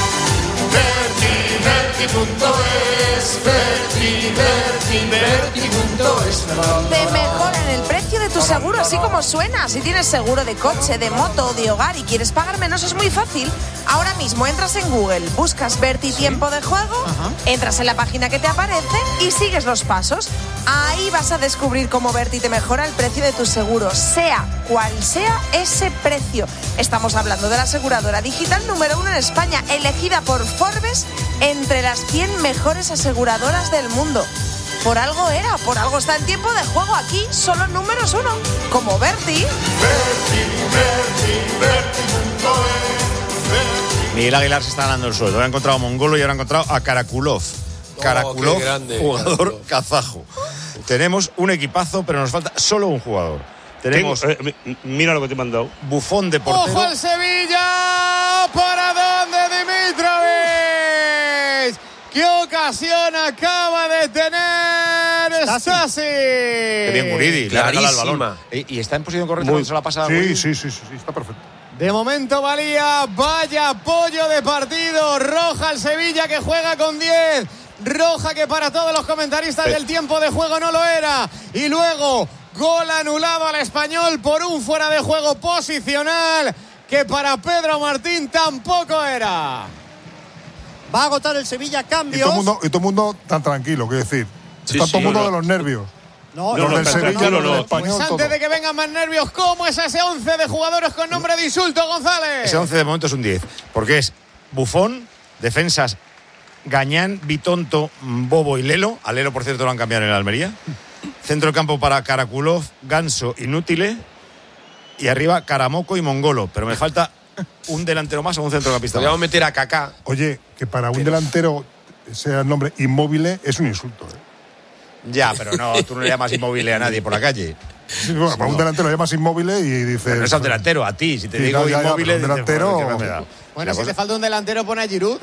Te mejoran el precio de tu seguro, así como suena. Si tienes seguro de coche, de moto o de hogar y quieres pagar menos, es muy fácil. Ahora mismo entras en Google, buscas Berti Tiempo de Juego, entras en la página que te aparece y sigues los pasos. Ahí vas a descubrir cómo Berti te mejora el precio de tu seguro, sea cual sea ese precio. Estamos hablando de la aseguradora digital número uno en España, elegida por Forbes entre las cien mejores aseguradoras del mundo. Por algo era, por algo está en Tiempo de Juego aquí, solo números uno, como Berti. Miguel Aguilar se está ganando el sueldo. Ahora ha encontrado a Mongolo y ahora ha encontrado a Karakulov. Karakulov, qué grande, jugador Karakulov. kazajo. Tenemos un equipazo, pero nos falta solo un jugador. Tenemos Tengo- eh, mi- mira lo que te he mandado. Buffon de portero. ¡Ojo al Sevilla! ¿Para dónde Dimitrovic? ¿Qué ocasión acaba de tener Stasi? Qué bien Guridi, le ha regalado el balón. Clarísima. ¿Y y está en posición correcta Muy- cuando se la pasa a sí, Guridi? sí, sí, sí, sí, está perfecto. De momento valía, vaya apoyo de partido. Roja al Sevilla que juega con diez. Roja que para todos los comentaristas del Tiempo de Juego no lo era. Y luego gol anulado al Español por un fuera de juego posicional que para Pedro Martín tampoco era. Va a agotar el Sevilla Y cambios. todo el mundo, y todo el mundo tan tranquilo, quiero decir. Sí, está sí, todo el mundo no, de no. los nervios. No, Los no, del tan Sevilla, tranquilo los del no. Español, Pues antes todo. de que vengan más nervios, ¿cómo es ese once de jugadores con nombre de insulto, González? Ese once de momento es un diez. Porque es Buffon, defensas Gañán, Bitonto, Bobo y Lelo. A Lelo, por cierto, lo han cambiado en el Almería. Centro del campo para Karakulov, Ganso, Inútile. Y arriba Karamoco y Mongolo. Pero me falta un delantero más o un centrocampista Podríamos más. meter a Kaká. Oye, que para un delantero sea el nombre Inmóvil es un insulto. ¿eh? Ya, pero no, tú no le llamas inmóvil a nadie por la calle. Sí, bueno, para un delantero llamas Inmóvil y dices. No es un delantero, a ti. Si te sí, digo ya, ya, Inmóvil, un delantero. Dices, bueno, bueno, bueno si cosa... te falta un delantero, pone a Giroud.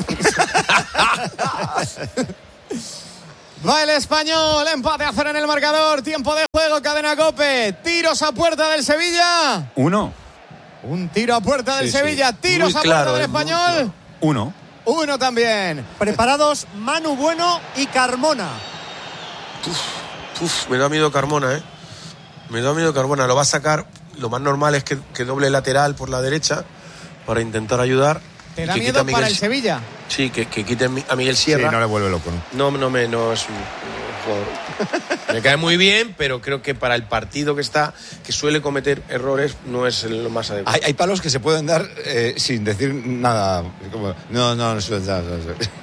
Va el Español, empate a cero en el marcador, tiempo de juego, cadena COPE, tiros a puerta del Sevilla. Uno. Un tiro a puerta del sí, Sevilla, sí. tiros Muy a claro, puerta del Español. claro. Uno. Uno también. Preparados Manu Bueno y Carmona. Uf, uf, me da miedo Carmona, ¿eh? Me da miedo Carmona. Lo va a sacar. Lo más normal es que, que doble lateral por la derecha para intentar ayudar. ¿Te da miedo para el Sevilla? Sí, que, que quiten a Miguel Sierra. Sí, no le vuelve loco, ¿no? No, no, me, no es un, un jugador. Me cae muy bien, pero creo que para el partido que está, que suele cometer errores, no es lo más adecuado. Hay, hay palos que se pueden dar eh, sin decir nada. Como, no, no, no, no, no, no.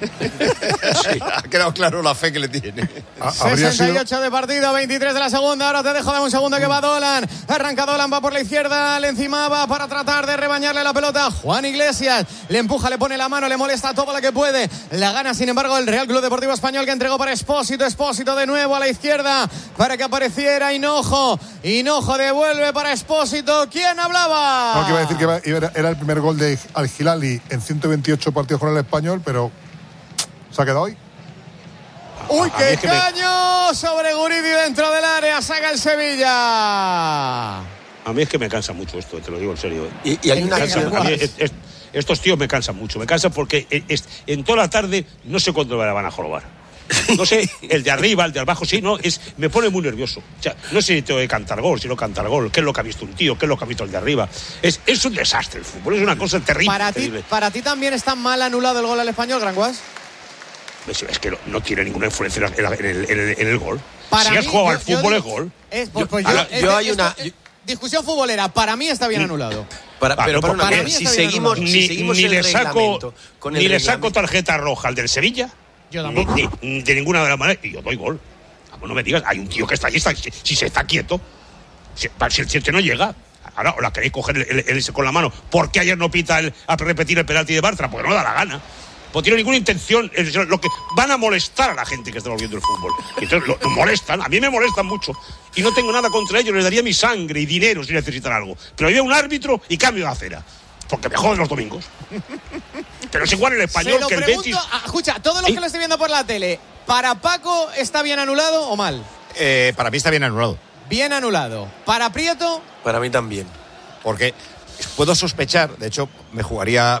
Sí, ha quedado claro la fe que le tiene. sesenta y ocho de partido, veintitrés de la segunda. Ahora te dejo de un segundo que va Dolan. Arranca Dolan, va por la izquierda, le encimaba para tratar de rebañarle la pelota. Juan Iglesias le empuja, le pone la mano, le molesta todo lo que puede. La gana, sin embargo, el Real Club Deportivo Español, que entregó para Expósito. Expósito de nuevo a la izquierda para que apareciera Hinojo. Hinojo devuelve para Expósito. ¿Quién hablaba? No, que iba a decir que iba, era el primer gol de Al Hilali en ciento veintiocho partidos con el Español, pero se ha quedado hoy. ¡Uy, A qué mí es que me- caño! Sobre Guridi dentro del área. Saca el Sevilla. A mí es que me cansa mucho esto, te lo digo en serio. Y, y hay una Me cansa- acción- a mí es- es- estos tíos me cansan mucho. Me cansan porque es- es- en toda la tarde no sé cuándo me la van a jorobar. No sé, el de arriba, el de abajo, sí, no, es, me pone muy nervioso. O sea, no sé si tengo que cantar gol, si no cantar gol, qué es lo que ha visto un tío, qué es lo que ha visto el de arriba. Es, es un desastre el fútbol, es una cosa terrible. Para ti, terrible. para ti también está mal anulado el gol al Español, Granguas. Es, es que no, no tiene ninguna influencia en el, en el- en el- en el gol. Para si has mí, jugado yo- al yo fútbol digo- es gol. Es, pues, pues Yo- yo, yo es de- hay esto- una- eh, discusión futbolera, para mí está bien anulado. Para, Ah, pero no, para una para cosa, mí si está bien seguimos, anulado. si Ni, seguimos ni el le saco, reglamento, con ni el le saco reglamento- tarjeta roja al del Sevilla. Yo Ni, tampoco. ni- ni de ninguna de las maneras. Y yo doy gol. Vamos, no me digas, hay un tío que está ahí, está- si, si se está quieto, si, si el siete no llega. Ahora, o la queréis coger el, el- el- con la mano. ¿Por qué ayer no pita el, a repetir el penalti de Bartra? Porque no da la gana. Pues tiene ninguna intención. Es lo que van a molestar a la gente que está volviendo el fútbol. Y entonces lo, lo molestan. A mí me molestan mucho. Y no tengo nada contra ellos. Les daría mi sangre y dinero si necesitan algo. Pero yo un árbitro y cambio de acera. Porque me joden los domingos. Pero es igual el Se español lo que el pregunto, Betis. ah, escucha, todos los que lo estoy viendo por la tele, ¿para Paco está bien anulado o mal? Eh, para mí está bien anulado. Bien anulado. ¿Para Prieto? Para mí también. Porque puedo sospechar, de hecho, me jugaría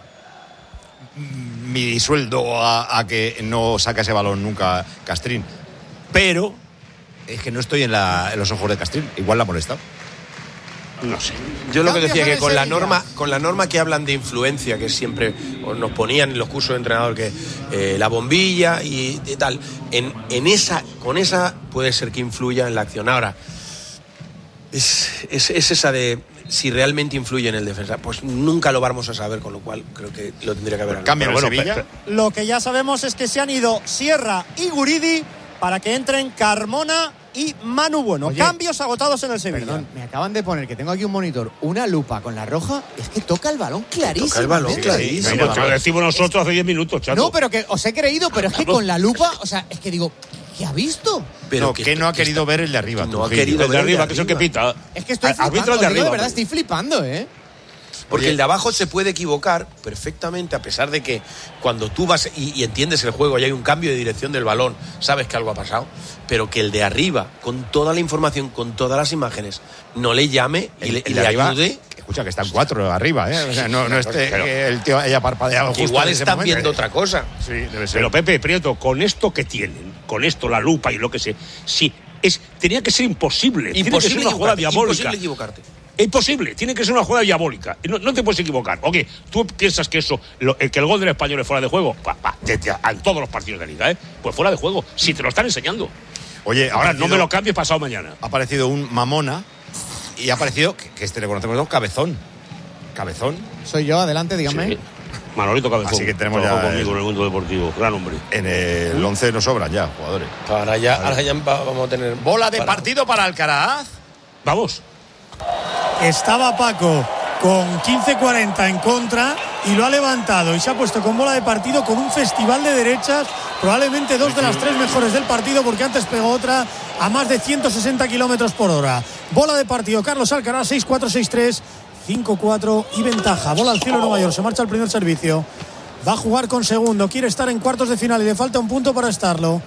mi sueldo a, a que no saque ese balón nunca Castrín. Pero es que no estoy en, la, en los ojos de Castrín. Igual la ha molestado. No sé. Yo lo que Cambios decía en que el con la Sevilla. norma, con la norma que hablan de influencia, que siempre nos ponían en los cursos de entrenador, que eh, la bombilla y, y tal, en, en esa, con esa puede ser que influya en la acción. Ahora, es, es, es esa de si realmente influye en el defensa, pues nunca lo vamos a saber, con lo cual creo que lo tendría que haber. Cambia el bueno, Sevilla. pe- Lo que ya sabemos es que se han ido Sierra y Guridi para que entren Carmona y Manu Bueno. Oye, Cambios agotados en el Sevilla. Perdón, me acaban de poner que tengo aquí un monitor, una lupa con la roja, es que toca el balón clarísimo. Toca el balón clarísimo. Venga, te lo decimos nosotros hace diez minutos, chato. No, pero que os he creído, pero es que con la lupa, o sea, es que digo, ¿qué ha visto? Pero no, que, no ha querido está- ver el de arriba. no ha Trujillo. querido El de ver arriba, que es el que pita. Es que estoy Arbitra flipando, el de os digo de arriba, verdad, tío. estoy flipando, ¿eh? Porque Oye. el de abajo se puede equivocar perfectamente, a pesar de que cuando tú vas y, y entiendes el juego y hay un cambio de dirección del balón, sabes que algo ha pasado, pero que el de arriba, con toda la información, con todas las imágenes, no le llame y El, le, el y de le arriba, ayude. escucha, que están cuatro arriba, ¿eh? O sea, no, no este, Pero- que el tío haya parpadeado Que justo igual en ese están momento. viendo otra cosa. Sí, debe ser. Pero Pepe Prieto, con esto que tienen, con esto la lupa y lo que sé, sí, es, tenía que ser imposible. Tiene que ser Imposible una jugada equivocarte, diabólica. imposible equivocarte. Es imposible, tiene que ser una jugada diabólica. No, no te puedes equivocar. ¿O qué? ¿Tú piensas que eso, lo, el que el gol del Español es fuera de juego? Pa, pa, de- de- en todos los partidos de liga, ¿eh? Pues fuera de juego. Si te lo están enseñando. Oye, ha Ahora aparecido- no me lo cambies pasado mañana. Ha aparecido un Mamona y ha aparecido, que, que este le conocemos, ¿no? Cabezón. Cabezón. Soy yo, adelante, dígame. Sí. Manolito Cabezón. Así que tenemos Trabajó ya conmigo el- en el mundo deportivo. Gran hombre. En el once nos sobran ya jugadores. Ahora ya, ahora ya va- vamos a tener. Bola de para- partido para Alcaraz. Vamos. Estaba Paco con quince cuarenta en contra y lo ha levantado y se ha puesto con bola de partido con un festival de derechas, probablemente dos de las tres mejores del partido, porque antes pegó otra a más de ciento sesenta kilómetros por hora. Bola de partido, Carlos Alcaraz, seis cuatro, seis tres, cinco cuatro y ventaja. Bola al cielo Nueva York, se marcha al primer servicio. Va a jugar con segundo, quiere estar en cuartos de final y le falta un punto para estarlo.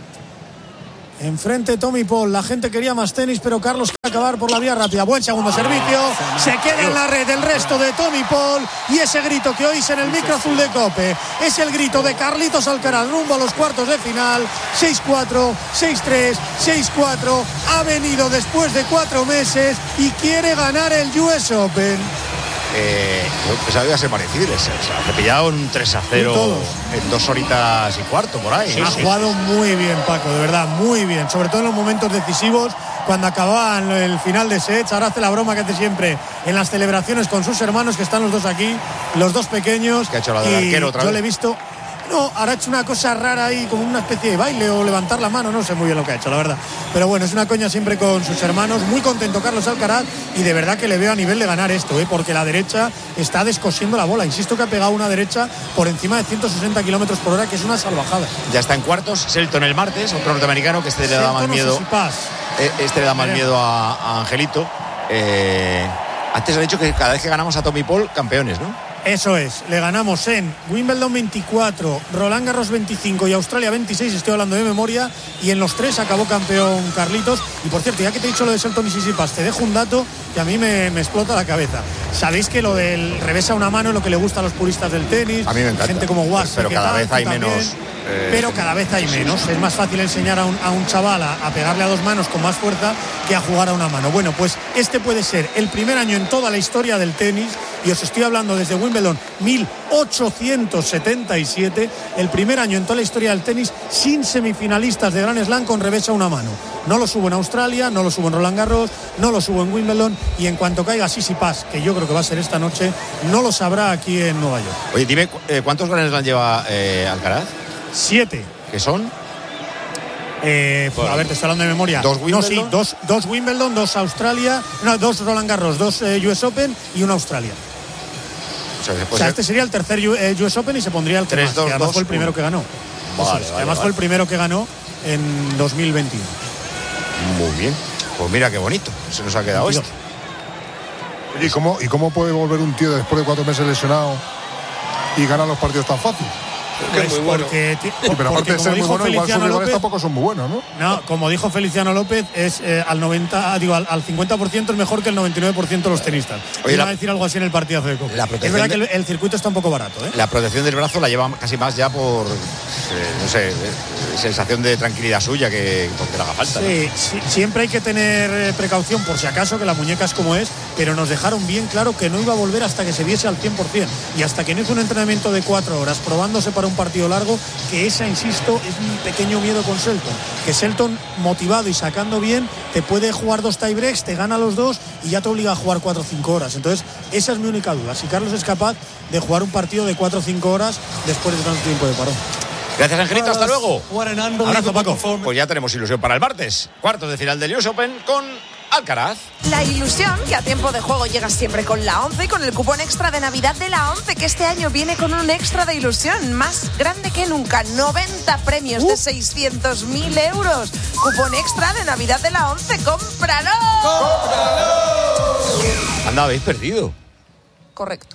Enfrente Tommy Paul, la gente quería más tenis, pero Carlos quiere acabar por la vía rápida. Buen segundo servicio, se queda en la red el resto de Tommy Paul y ese grito que oís en el micro azul de COPE es el grito de Carlitos Alcaraz rumbo a los cuartos de final. Seis cuatro, seis tres, seis cuatro, ha venido después de cuatro meses y quiere ganar el U S Open. Eh, yo pensaba que iba a ser parecido. O sea, se ha pillado un tres a cero en dos horitas y cuarto por ahí. Sí, ha sí, jugado sí. muy bien, Paco, de verdad, muy bien. Sobre todo en los momentos decisivos, cuando acababan el final de sets. Ahora hace la broma que hace siempre en las celebraciones con sus hermanos, que están los dos aquí, los dos pequeños. ¿Qué ha hecho la del arquero otra vez? Yo le he visto. No, ahora ha hecho una cosa rara ahí, como una especie de baile o levantar la mano, no sé muy bien lo que ha hecho, la verdad. Pero bueno, es una coña siempre con sus hermanos. Muy contento Carlos Alcaraz y de verdad que le veo a nivel de ganar esto, ¿eh? Porque la derecha está descosiendo la bola. Insisto que ha pegado una derecha por encima de ciento sesenta kilómetros por hora, que es una salvajada. Ya está en cuartos, Selton el martes, otro norteamericano que este le da más miedo. Este le da más miedo a, a Angelito. Eh, antes ha dicho que cada vez que ganamos a Tommy Paul, campeones, ¿no? Eso es, le ganamos en Wimbledon veinticuatro, Roland Garros veinticinco y Australia veintiséis, estoy hablando de memoria, y en los tres acabó campeón Carlitos. Y por cierto, ya que te he dicho lo de Selton y Tsitsipas, te dejo un dato que a mí me, me explota la cabeza. Sabéis que lo del revés a una mano es lo que le gusta a los puristas del tenis. A mí me encanta. Gente como Guas, pero cada vez hay menos. Eh, pero cada vez hay menos. Es más fácil enseñar a un, a un chaval a, a pegarle a dos manos con más fuerza que a jugar a una mano. Bueno, pues este puede ser el primer año en toda la historia del tenis, y os estoy hablando desde Wimbledon mil ochocientos setenta y siete, el primer año en toda la historia del tenis sin semifinalistas de Grand Slam con revés a una mano. No lo subo en Australia, no lo subo en Roland Garros, no lo subo en Wimbledon, y en cuanto caiga Tsitsipas, que yo creo que va a ser esta noche, no lo sabrá aquí en Nueva York. Oye, dime, eh, ¿cuántos Grand Slam lleva eh, Alcaraz? Siete. ¿Qué son? Eh, bueno, a ver, te estoy hablando de memoria. ¿Dos Wimbledon? No, sí, dos, dos Wimbledon, dos Australia, no, dos Roland Garros, dos eh, U S Open y una Australia. O sea, o sea este sería el tercer U S Open y se pondría el que, más, dos, que además dos, fue el primero uno. que ganó. Vale, vale, además vale. fue el primero que ganó en dos mil veintiuno. Muy bien. Pues mira qué bonito. Se nos ha quedado esto. Oye, ¿y cómo, ¿y cómo puede volver un tío después de cuatro meses lesionado y ganar los partidos tan fácil? Pues es muy bueno. Porque, sí, pero aparte de ser muy bueno, igual sus rivales López, tampoco son muy buenos, ¿no? No, como dijo Feliciano López, es eh, al noventa, digo, al, al cincuenta por ciento es mejor que el noventa y nueve por ciento de los tenistas. Oye, iba a decir algo así en el partidazo de Copa. Es verdad de, que el, el circuito está un poco barato, ¿eh? La protección del brazo la lleva casi más ya por, eh, no sé, eh, sensación de tranquilidad suya que porque le haga falta. Sí, ¿no? sí, siempre hay que tener precaución por si acaso, que la muñeca es como es, pero nos dejaron bien claro que no iba a volver hasta que se viese al cien por ciento. Y hasta que no hizo un entrenamiento de cuatro horas probándose para un partido largo, que esa, insisto, es mi pequeño miedo con Selton, que Selton, motivado y sacando bien, te puede jugar dos tiebreaks, te gana los dos y ya te obliga a jugar cuatro o cinco horas. Entonces esa es mi única duda, si Carlos es capaz de jugar un partido de cuatro o cinco horas después de tanto tiempo de parón. Gracias, Angelito, hasta luego. Abrazo, Paco. Pues ya tenemos ilusión para el martes, cuartos de final del U S Open con Alcaraz. La ilusión, que a tiempo de juego llega siempre con la once y con el cupón extra de Navidad de la once, que este año viene con un extra de ilusión más grande que nunca. noventa premios uh. de seiscientos mil euros. Cupón extra de Navidad de la once. ¡Cómpralo! ¡Cómpralo! Anda, habéis perdido. Correcto.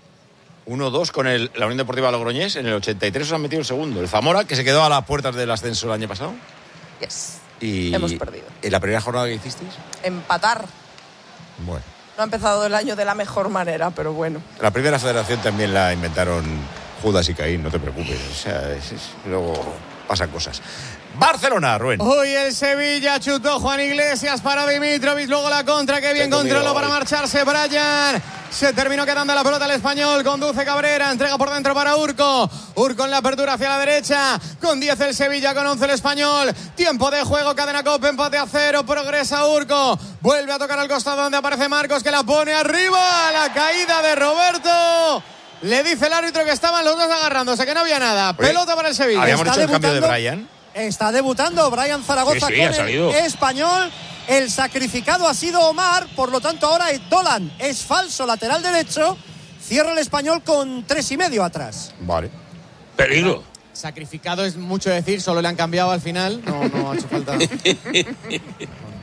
uno dos con el, la Unión Deportiva Logroñés. En el ochenta y tres os han metido el segundo. El Zamora, que se quedó a las puertas del ascenso el año pasado. Yes. Y hemos perdido. ¿En la primera jornada que hicisteis? Empatar. Bueno. No ha empezado el año de la mejor manera, pero bueno. La primera federación también la inventaron Judas y Caín, no te preocupes. O sea, es, es, luego pasan cosas. Barcelona, Rubén. Hoy el Sevilla chutó Juan Iglesias para Dimitrovic, luego la contra, que bien controló para marcharse Brian. Se terminó quedando la pelota el español, conduce Cabrera, entrega por dentro para Urco. Urco en la apertura hacia la derecha, con diez el Sevilla, con once el español. Tiempo de juego, cadena Cope, empate a cero, progresa Urco. Vuelve a tocar al costado donde aparece Marcos, que la pone arriba, la caída de Roberto. Le dice el árbitro que estaban los dos agarrándose, que no había nada. Oye, pelota para el Sevilla. Habíamos hecho el cambio de Brian. Está debutando Brian Zaragoza sí, sí, con el español. El sacrificado ha sido Omar, por lo tanto ahora es Dolan. Es falso, lateral derecho. Cierra el español con tres y medio atrás. Vale. Peligro. Sacrificado es mucho decir, solo le han cambiado al final. No, no ha hecho falta.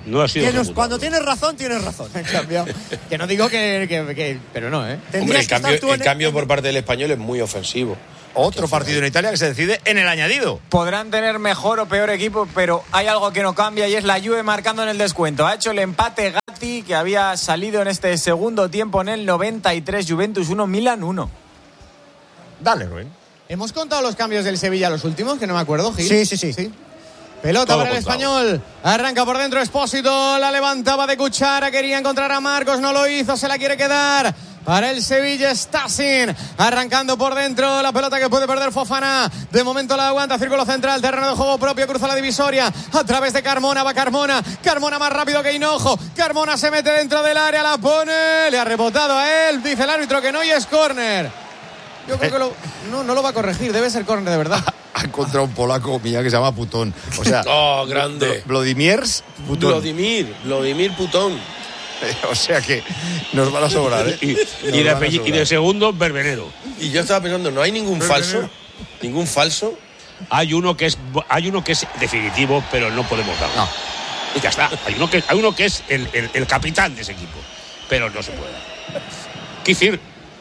No ha sido Tienes, cuando tienes razón, tienes razón. En cambio, que no digo que, que, que pero no, ¿eh? Hombre, el cambio, el en- cambio por parte del español es muy ofensivo. Otro partido en Italia que se decide en el añadido. Podrán tener mejor o peor equipo, pero hay algo que no cambia y es la Juve marcando en el descuento. Ha hecho el empate Gatti, que había salido en este segundo tiempo en el noventa y tres. Juventus uno, Milan uno. Dale, Rubén. ¿Hemos contado los cambios del Sevilla los últimos? Que no me acuerdo, Gil. Sí, sí, sí. ¿Sí? Pelota Todo para el contado. español. Arranca por dentro Espósito. La levantaba de cuchara. Quería encontrar a Marcos. No lo hizo. Se la quiere quedar. Para el Sevilla, Stasin. Arrancando por dentro. La pelota que puede perder Fofana. De momento la aguanta. Círculo central. Terreno de juego propio. Cruza la divisoria. A través de Carmona. Va Carmona. Carmona más rápido que Hinojo. Carmona se mete dentro del área. La pone. Le ha rebotado a él. Dice el árbitro que no y es córner. Yo creo que lo, no, no lo va a corregir. Debe ser córner de verdad. Ha encontrado un polaco mía que se llama Putón. O sea, oh, grande. Vladimirs Putón. Vladimir, Vladimir Putón. O sea que nos van a sobrar, ¿eh? Y, y, de, apellido, y de segundo, Verbenero. Y yo estaba pensando, ¿no hay ningún falso? ¿Ningún falso? Hay uno que es hay uno que es definitivo, pero no podemos darlo. No. Ya está. Hay uno que, hay uno que es el, el, el capitán de ese equipo, pero no se puede. ¿Qué decir?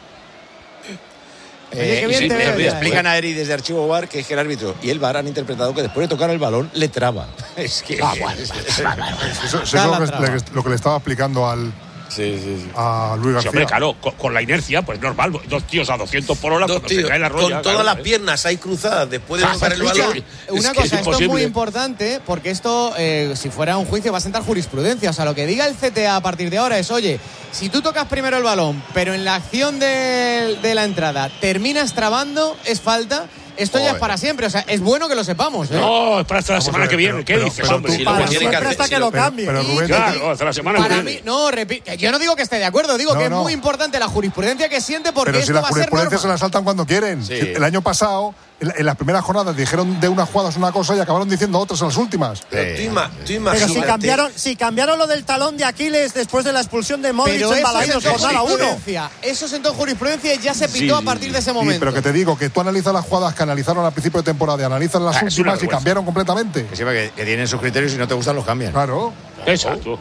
Eh, qué bien sí, te le, veo le ya, explican a Eri desde Archivo V A R que es que el árbitro y el V A R han interpretado que después de tocar el balón le traba. Es que Ah, bueno. Eso, eso es lo que, lo que le estaba explicando al, sí, sí, sí. a Luis Sí, García. hombre, claro, con, con la inercia, pues normal. Dos tíos a doscientos por hora, Dos cuando tíos, se cae la con roya. todas claro, las ¿eh? piernas ahí cruzadas después de Ah, tocar el escucha, balón. Una Es que cosa, es esto es muy imposible. importante porque esto, eh, si fuera un juicio, va a sentar jurisprudencia. O sea, lo que diga el C T A a partir de ahora es, oye, si tú tocas primero el balón, pero en la acción de, de la entrada terminas trabando, es falta. Esto ya es para siempre, o sea, es bueno que lo sepamos, ¿eh? No, es para hasta la Vamos semana a ver, que viene. pero- ¿Qué pero- dices, pero hombre? tú- Si Para lo- siempre Siempre hasta que lo cambie. Pero Rubén, Claro, hasta la semana que Para viene. mí, no, repi- que yo no digo que esté de acuerdo, digo No, que no. es muy importante la jurisprudencia que siente porque Pero si esto la va a ser jurisprudencia se norma. la saltan cuando quieren. Sí. El año pasado, en, en las primeras jornadas, dijeron de unas jugadas una cosa y acabaron diciendo otras en las últimas. Pero tú, ima- tú Pero imagínate. si cambiaron, si cambiaron lo del talón de Aquiles después de la expulsión de Modric Pero en eso Balaidos sentó jornada uno. jurisprudencia. Eso sentó jurisprudencia y ya se pitó Sí, a partir de ese Sí, momento. pero que te digo que tú analizas las jugadas que analizaron al principio de temporada y analizas las Ah, es una últimas y vergüenza. cambiaron completamente. Que, sepa que, que tienen sus criterios y si no te gustan los cambian. Claro. Exacto.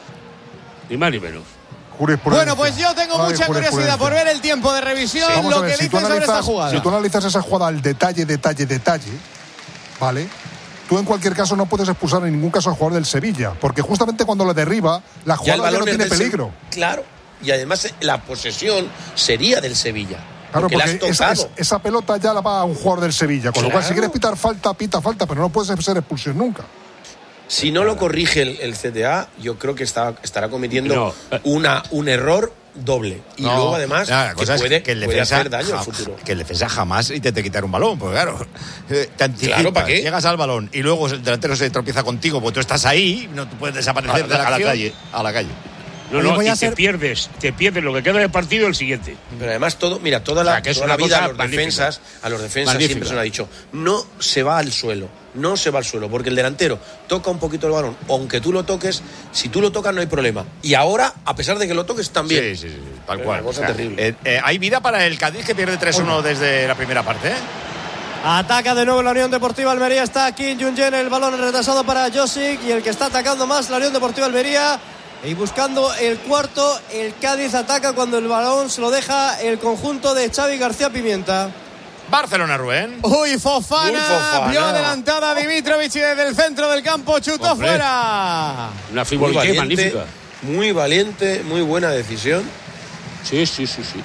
Ni más ni menos. Jurisprudencia. Bueno, pues yo tengo Ay, mucha curiosidad jurisprudencia. por ver el tiempo de revisión, Vamos a lo ver, que si tú dicen sobre esta analizas- jugada. Si tú analizas esa jugada al detalle, detalle, detalle, ¿vale? Tú en cualquier caso no puedes expulsar en ningún caso al jugador del Sevilla, porque justamente cuando lo derriba, la Ya el jugada ya balón no es tiene del Se- peligro. Claro. Y además eh, la posesión sería del Sevilla. Claro, porque, la has porque esa, tocado. es- esa pelota ya la va a un jugador del Sevilla, con lo cual si Claro. quieres pitar falta, pita falta, pero no puedes ser expulsión nunca. Si no lo corrige el, el C T A, yo creo que está, estará cometiendo No. una, un error doble. Y No, luego, además, no, la que cosa es puede, que el puede defensa, hacer daño al ja- futuro. que el defensa jamás intente quitar un balón, porque claro, eh, te anticipas, Claro, ¿para qué? llegas al balón y luego el delantero se tropieza contigo porque tú estás ahí, no tú puedes desaparecer A- de la, a la acción calle. a la calle. No, Oye, no, voy y a te ser- pierdes, te pierdes lo que queda del partido el siguiente. Pero además todo, mira, toda la, O sea, que es toda una la vida cosa a los magnífica. defensas, a los defensas Magnífica. siempre se nos ha dicho, no se va al suelo, no se va al suelo, porque el delantero toca un poquito el balón, aunque tú lo toques, si tú lo tocas no hay problema. Y ahora, a pesar de que lo toques también. Sí, sí, sí, tal Es cual. una cosa O sea, terrible. eh, eh, hay vida para el Cádiz que pierde tres uno desde la primera parte, ¿eh? Ataca de nuevo la Unión Deportiva Almería. Está aquí Jungen, el balón retrasado para Josic. Y el que está atacando más la Unión Deportiva Almería. Y buscando el cuarto, el Cádiz ataca cuando el balón se lo deja el conjunto de Xavi García Pimienta. Barcelona, Rubén. Uy, Fofana, Uy, Fofana. vio adelantada a Dimitrovic y desde el centro del campo chutó Hombre. fuera. Una Muy fútbol valiente, magnífica. muy valiente, muy buena decisión. Sí, sí, sí, sí.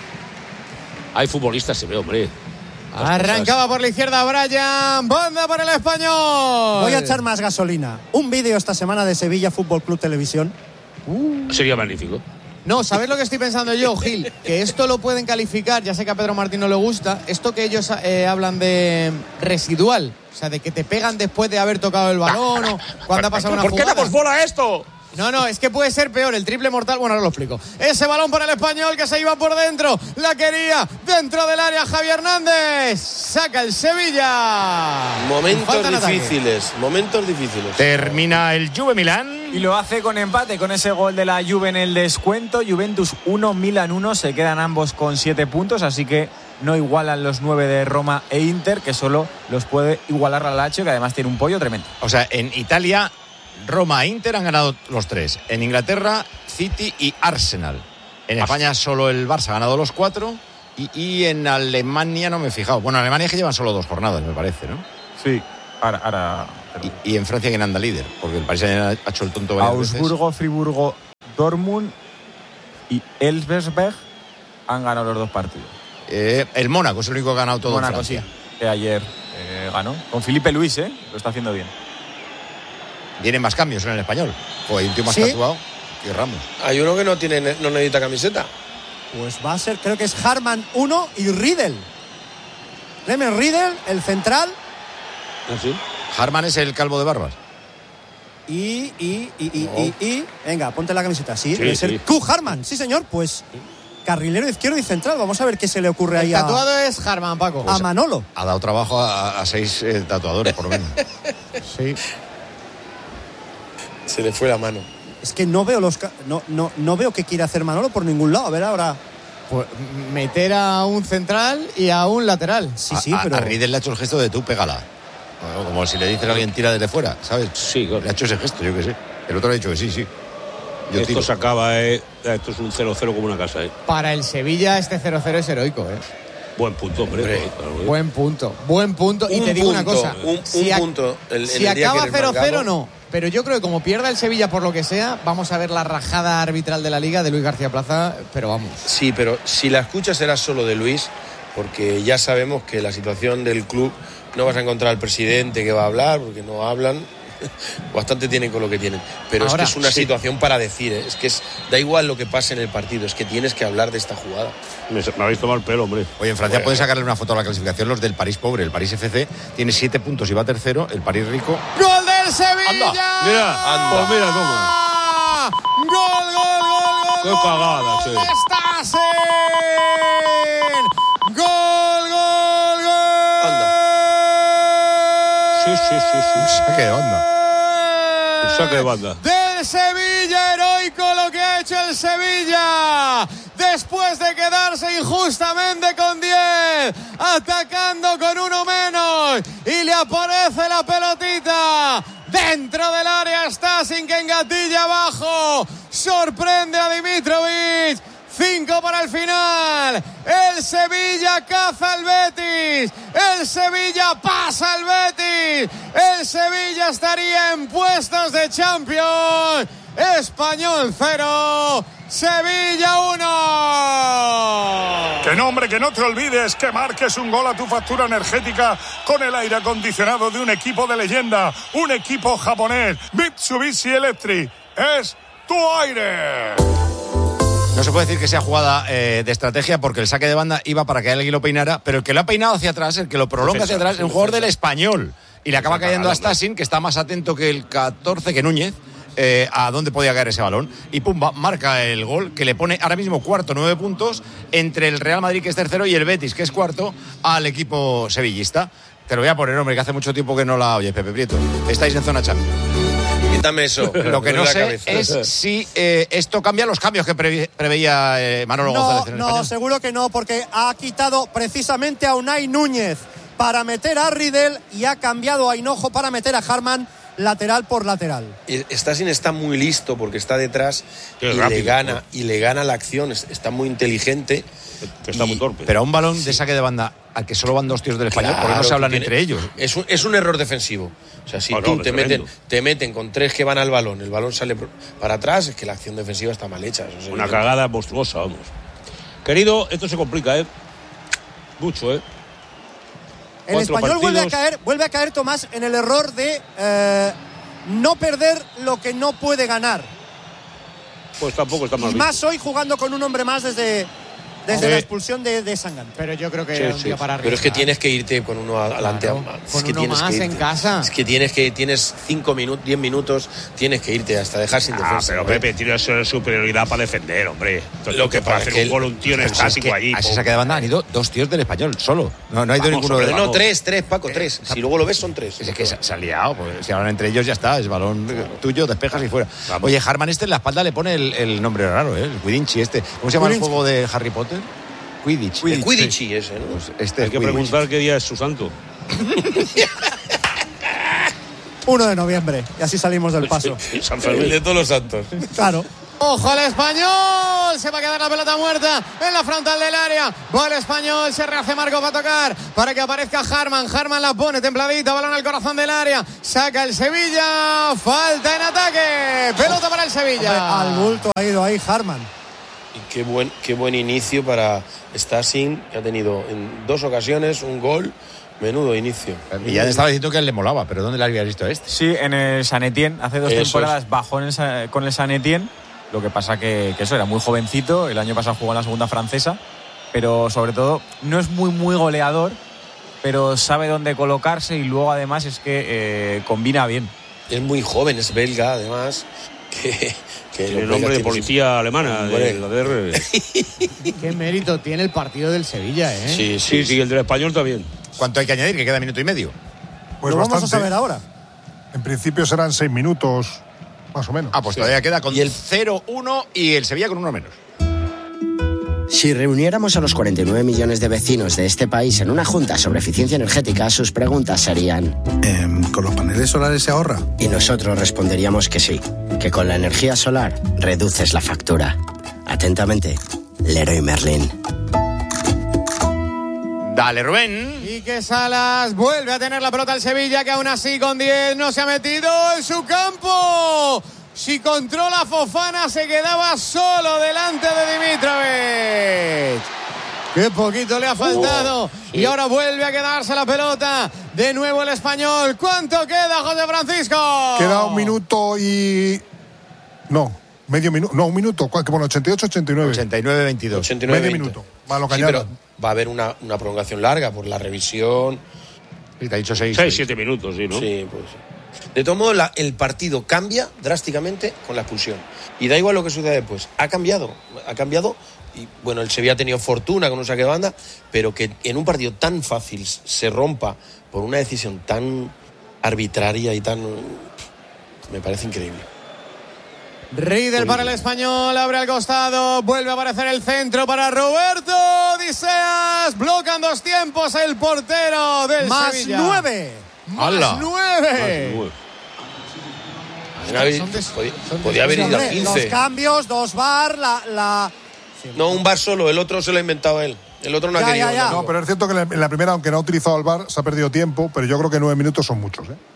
Hay futbolistas, se ve, hombre. Arrancaba por la izquierda Brian, banda para el español. Voy a echar más gasolina. Un vídeo esta semana de Sevilla Fútbol Club Televisión. Sería magnífico. No, ¿sabes lo que estoy pensando yo, Gil? Que esto lo pueden calificar, ya sé que a Pedro Martín no le gusta, esto que ellos eh, hablan de residual, o sea, de que te pegan después de haber tocado el balón o cuando ha pasado una ¿Por qué jugada. damos bola a esto? No, no, es que puede ser peor, el triple mortal, bueno, ahora lo explico. Ese balón para el español que se iba por dentro, la quería dentro del área Javier Hernández, saca el Sevilla. Momentos Falta en ataque. difíciles, momentos difíciles. Termina el Juve Milán. Y lo hace con empate, con ese gol de la Juve en el descuento. Juventus uno, Milan uno. Se quedan ambos con siete puntos, así que no igualan los nueve de Roma e Inter, que solo los puede igualar la Lazio, que además tiene un pollo tremendo. O sea, en Italia Roma e Inter han ganado los tres. En Inglaterra, City y Arsenal. En España solo el Barça ha ganado los cuatro. Y, y en Alemania no me he fijado. Bueno, en Alemania es que llevan solo dos jornadas, me parece, ¿no? Sí, ahora... ahora... Y, y en Francia, ¿quién anda líder? Porque el Paris ha hecho el tonto varias Augsburgo, veces. Friburgo, Dortmund y Elversberg han ganado los dos partidos. Eh, el Mónaco es el único que ha ganado todo Mónaco, en Francia. sí, que ayer eh, ganó. Con Felipe Luis, ¿eh? Lo está haciendo bien. Vienen más cambios en el español. Pues hay un tío más ¿Sí? tatuado que Ramos. Hay uno que no tiene no necesita camiseta. Pues va a ser, creo que es Harman uno y Riedel. Clemens Riedel, el central. ¿Ah, sí? Harman es el calvo de barbas. Y, y, y, y, Oh. y, y, venga, ponte la camiseta. Sí, Sí, debe ser sí. Q Harman, sí señor, pues carrilero izquierdo y central. Vamos a ver qué se le ocurre El ahí a, tatuado es Harman, Paco. a Manolo. Ha dado trabajo a, a seis eh, tatuadores, por lo menos. Sí. Se le fue la mano. Es que no veo los ca- no, no, no veo qué quiere hacer Manolo por ningún lado. A ver ahora. Pues meter a un central y a un lateral. Sí, a, sí, a- pero a Riedel le ha hecho el gesto de tú, pégala. Bueno, como si le dices a alguien tira desde fuera, ¿sabes? Sí, claro. Le ha hecho ese gesto, yo qué sé. El otro le ha dicho que sí, sí. Yo Esto tiro. se acaba, eh. Esto es un cero cero como una casa, eh. Para el Sevilla este cero cero es heroico, ¿eh? Buen punto, hombre. Hombre. Claro, eh. Buen punto, buen punto. Y Un te digo una punto, cosa. un- si un ac- punto en- en si el día que acaba eres cero cero mangano. no. Pero yo creo que como pierda el Sevilla por lo que sea, vamos a ver la rajada arbitral de la Liga de Luis García Plaza, pero vamos. Sí, pero si la escucha será solo de Luis, porque ya sabemos que la situación del club no vas a encontrar al presidente que va a hablar, porque no hablan. Bastante tienen con lo que tienen. Pero Ahora, es que es una sí. situación para decir, ¿eh? Es que es, da igual lo que pase en el partido, es que tienes que hablar de esta jugada. Me, me habéis tomado el pelo, hombre. Oye, en Francia Bueno, pueden sacarle una foto a la clasificación los del París pobre. El París F C tiene siete puntos y va tercero. El París rico. ¡Gol del Sevilla! Anda, mira, anda. Pues mira, toma. ¡Gol, gol, gol, gol! Qué cagada, che. ¡Stassen! ¡Gol, gol, gol! Sí, sí, sí, sí. Saque de onda. Un saque de banda. Del Sevilla, heroico lo que ha hecho el Sevilla después de quedarse injustamente con diez, atacando con uno menos y le aparece la pelotita dentro del área. Stassen que engatilla abajo, sorprende a Dimitrovic. Cinco para el final. El Sevilla caza al Betis. El Sevilla pasa al Betis. El Sevilla estaría en puestos de Champions. Español cero. Sevilla uno. Que no, hombre, que no te olvides que marques un gol a tu factura energética con el aire acondicionado de un equipo de leyenda, un equipo japonés, Mitsubishi Electric. Es tu aire. No se puede decir que sea jugada eh, de estrategia porque el saque de banda iba para que alguien lo peinara, pero el que lo ha peinado hacia atrás, el que lo prolonga hacia atrás, es un jugador del Español. Y le acaba cayendo a Stassen, que está más atento que el catorce, que Núñez, eh, a dónde podía caer ese balón. Y pumba, marca el gol, que le pone ahora mismo cuarto, nueve puntos, entre el Real Madrid, que es tercero, y el Betis, que es cuarto, al equipo sevillista. Te lo voy a poner, hombre, que hace mucho tiempo que no la oyes, Pepe Prieto. Estáis en zona Champions. Quítame eso. Lo que no la sé cabeza. es si eh, esto cambia los cambios que previ- preveía eh, Manolo No, González en el no, español. seguro que no, porque ha quitado precisamente a Unai Núñez para meter a Riedel y ha cambiado a Hinojo para meter a Harman lateral por lateral. Stassen está muy listo porque está detrás Qué y rápido, le gana ¿no? y le gana la acción. Es- Está muy inteligente. Que está Y- muy torpe. Pero a un balón de saque de banda al que solo van dos tíos del español, porque no Claro, se hablan tiene- entre ellos. Es un, es un error defensivo. O sea, si Oh, no, tú te tremendo. meten, te meten con tres que van al balón, el balón sale por- para atrás, es que la acción defensiva está mal hecha. Eso es Una evidente. cagada monstruosa, vamos. Querido, esto se complica, ¿eh? Mucho, ¿eh? El Cuatro español vuelve a partidos. caer, vuelve a caer Tomás en el error de eh, no perder lo que no puede ganar. Pues tampoco está mal Y visto. más hoy jugando con un hombre más desde, desde Sí. la expulsión de, de Sangan. Pero yo creo que Sí, era un sí. día para Pero es que arriesgar. tienes que irte con uno adelante. Claro, es con que uno tienes más que en irte. casa. Es que tienes que tienes cinco minutos, diez minutos, tienes que irte hasta dejar sin Ah, defensa. pero hombre. Pepe tiene superioridad para defender, hombre. Lo que para pasa hacer es que un gol un tío en Pero si es estático que allí. a ese po. saque de banda han ido dos tíos del español, solo. No, no ha ido Vamos, ninguno hombre, de No, vamos. tres, tres, Paco, tres. Si luego lo ves, son tres. Es que se, se ha liado, pues si hablan entre ellos ya está, es balón tuyo, despejas y fuera. Vamos. Oye, Harman este en la espalda le pone el, el nombre raro, ¿eh? El Quidditch este. ¿Cómo se llama el Quidditch. juego de Harry Potter? Quidditch. El Quidditch ese, ¿no? Pues este Hay es que Quidditch. preguntar qué día es su santo. uno de noviembre. Y así salimos del paso. San Fermín de todos los santos. Claro. Ojo al Español, se va a quedar la pelota muerta en la frontal del área. Va el Español, se rehace Marcos para tocar, para que aparezca Harman. Harman la pone templadita, balón al corazón del área. Saca el Sevilla, falta en ataque. Pelota para el Sevilla. Hombre, al bulto ha ido ahí Harman. Y qué buen, qué buen inicio para Stassin, que ha tenido en dos ocasiones un gol. Menudo inicio. Y ya estaba diciendo que él le molaba, pero ¿dónde le habías visto a este? Sí, en el San Etienne. Hace dos Eso temporadas es. bajó en el, con el San Etienne. Lo que pasa que, que eso era muy jovencito. El año pasado jugó en la segunda francesa. Pero sobre todo no es muy, muy goleador. Pero sabe dónde colocarse y luego además es que eh, combina bien. Es muy joven, es belga además. Que, que el nombre de policía alemana. Hombre. De la D R. Qué mérito tiene el partido del Sevilla, ¿eh? Sí, sí, sí, el del Español también. ¿Cuánto hay que añadir? Que queda minuto y medio. Pues lo vamos a saber ahora. En principio serán seis minutos, más o menos. Ah, pues sí. todavía queda con el cero uno y el Sevilla con uno menos. Si reuniéramos a los cuarenta y nueve millones de vecinos de este país en una junta sobre eficiencia energética, sus preguntas serían... Eh, ¿Con los paneles solares se ahorra? Y nosotros responderíamos que sí, que con la energía solar reduces la factura. Atentamente, Leroy Merlin. Dale, Rubén. Y que Salas vuelve a tener la pelota al Sevilla, que aún así con diez no se ha metido en su campo. Si controla Fofana, se quedaba solo delante de Dimitrovic. Qué poquito le ha faltado. Oh, sí. Y ahora vuelve a quedarse la pelota. De nuevo el Español. ¿Cuánto queda, José Francisco? Queda un minuto y... No, medio minuto. No, un minuto. ¿Cuál? Bueno, ochenta y ocho, ochenta y nueve. ochenta y nueve, veintidós. ochenta y nueve, medio veinte. minuto. Va, lo que sí, añadan. pero va a haber una, una prolongación larga por la revisión. Sí, te ha dicho seis. seis, siete minutos, sí, ¿no? Sí, pues. De todo modo, la, el partido cambia drásticamente con la expulsión. Y da igual lo que suceda después. Ha cambiado. Ha cambiado. Y bueno, el Sevilla ha tenido fortuna con un saque de banda, pero que en un partido tan fácil se rompa por una decisión tan arbitraria y tan... Me parece increíble. Riedel para el Español, abre al costado, vuelve a aparecer el centro para Roberto Odiseas, bloquean dos tiempos el portero del Más Sevilla. nueve. Más ¡Hala! nueve. Podía, Son de- podía, son de- podía haber ido a Hombre, quince. Los cambios, dos bar, la... la... No, un bar solo, el otro se lo ha inventado él. El otro no Ya, ha querido. ya, ya. no. No, pero es cierto que en la primera, aunque no ha utilizado el V A R, se ha perdido tiempo, pero yo creo que nueve minutos son muchos, ¿eh?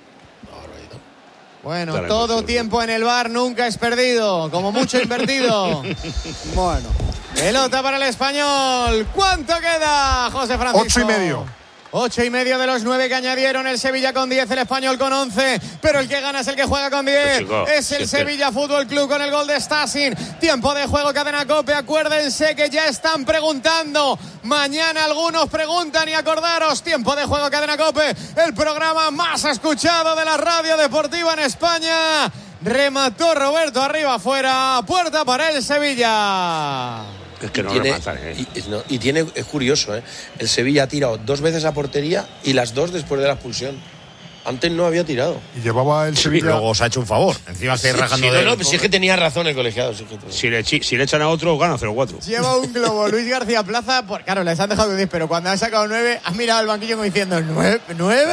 Bueno, Claro, todo pues, tiempo en el bar nunca es perdido, como mucho invertido. Bueno. Pelota para el Español. ¿Cuánto queda, José Francisco? Ocho y medio. Ocho y medio de los nueve que añadieron, el Sevilla con diez, el Español con once, pero el que gana es el que juega con diez. Chico, Es el si es que- Sevilla Fútbol Club con el gol de Stassin. Tiempo de juego, cadena COPE. Acuérdense que ya están preguntando. Mañana algunos preguntan y acordaros. Tiempo de juego, cadena COPE. El programa más escuchado de la radio deportiva en España. Remató Roberto arriba, afuera. Puerta para el Sevilla. Es que no tiene, rematan, ¿eh? y, y no, y tiene, es curioso, ¿eh? El Sevilla ha tirado dos veces a portería y las dos después de la expulsión. Antes no había tirado. Y llevaba el Y Sevilla... luego os ha hecho un favor. Encima estáis Sí, rajando sí, de no, no, él. pues si es que tenía razón el colegiado. Sí que... Si le, chi- si le echan a otro, gana cero cuatro. Lleva un globo Luis García Plaza. Por, claro, les han dejado diez, pero cuando han sacado nueve, has mirado al banquillo como diciendo, ¿nueve? ¿nueve?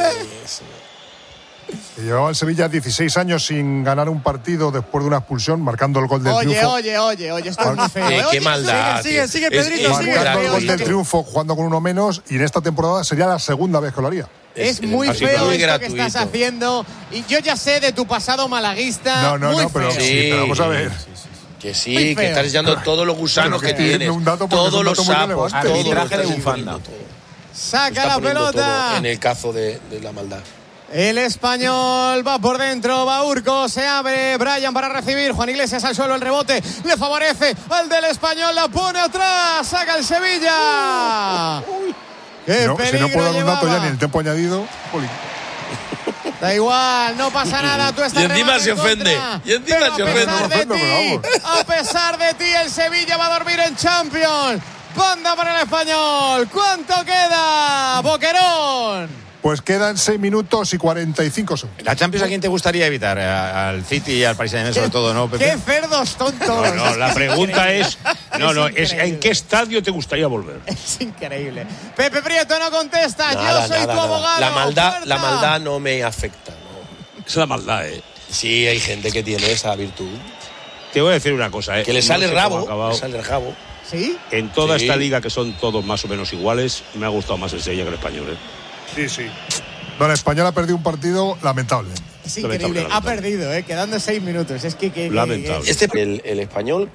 Que llevaba el Sevilla dieciséis años sin ganar un partido después de una expulsión, marcando el gol del Oye, triunfo. oye, oye, oye, esto es muy feo. Eh, ¿eh? qué Oye, maldad. Sigue, sigue, tío. sigue, Pedrito, Es- sigue. es Marcando el gol del gratuito. triunfo jugando con uno menos, y en esta temporada sería la segunda vez que lo haría. Es muy así, feo muy esto gratuito. que estás haciendo. Y yo ya sé de tu pasado malaguista. No, no, muy no, pero feo. sí, pero vamos a ver. Que sí, Muy que feo. estás echando todos los gusanos Pero que que tiene tienes. un dato porque es Todos un los dato muy sapos. relevante. Todos los Arbitraje de estás bufanda. incluyendo todo. Saca Está la poniendo todo pelota. en el cazo de, de la maldad. El Español va por dentro, va Urco, se abre, Brian para recibir, Juan Iglesias al suelo, el rebote le favorece al del Español, la pone atrás, saca el Sevilla. Qué No, si peligro no puedo dar un dato ya llevaba. ni el tiempo añadido. Jolín. Da igual, no pasa nada, tú estás Y encima remate se en ofende, contra. y encima Pero se a ofende. pesar No me de ofendo, pero ti, a pesar de ti, el Sevilla va a dormir en Champions. Banda para el Español. ¿Cuánto queda, Boquerón? Pues quedan seis minutos y cuarenta y cinco segundos. ¿La Champions a quién te gustaría evitar? ¿A- ¿Al City y al Paris Saint-Germain sobre todo, no, Pepe? ¡Qué cerdos tontos! No, no, la pregunta es, no, no, Es es ¿en qué estadio te gustaría volver? Es increíble. Pepe Prieto no contesta. Nada, Yo soy nada, tu nada. abogado. La maldad, Puerta. la maldad no me afecta. No. Es la maldad, ¿eh? Sí, hay gente que tiene esa virtud. Te voy a decir una cosa, ¿eh? Que le sale No sé rabo, cómo ha acabado. le sale rabo. ¿Sí? En toda Sí. esta liga, que son todos más o menos iguales, me ha gustado más el Sevilla que el Español, ¿eh? Sí, sí. No, el Español ha perdido un partido lamentable. Es increíble, ha perdido, ¿eh? Quedando seis minutos. Es que. que- que- Este, el, el Español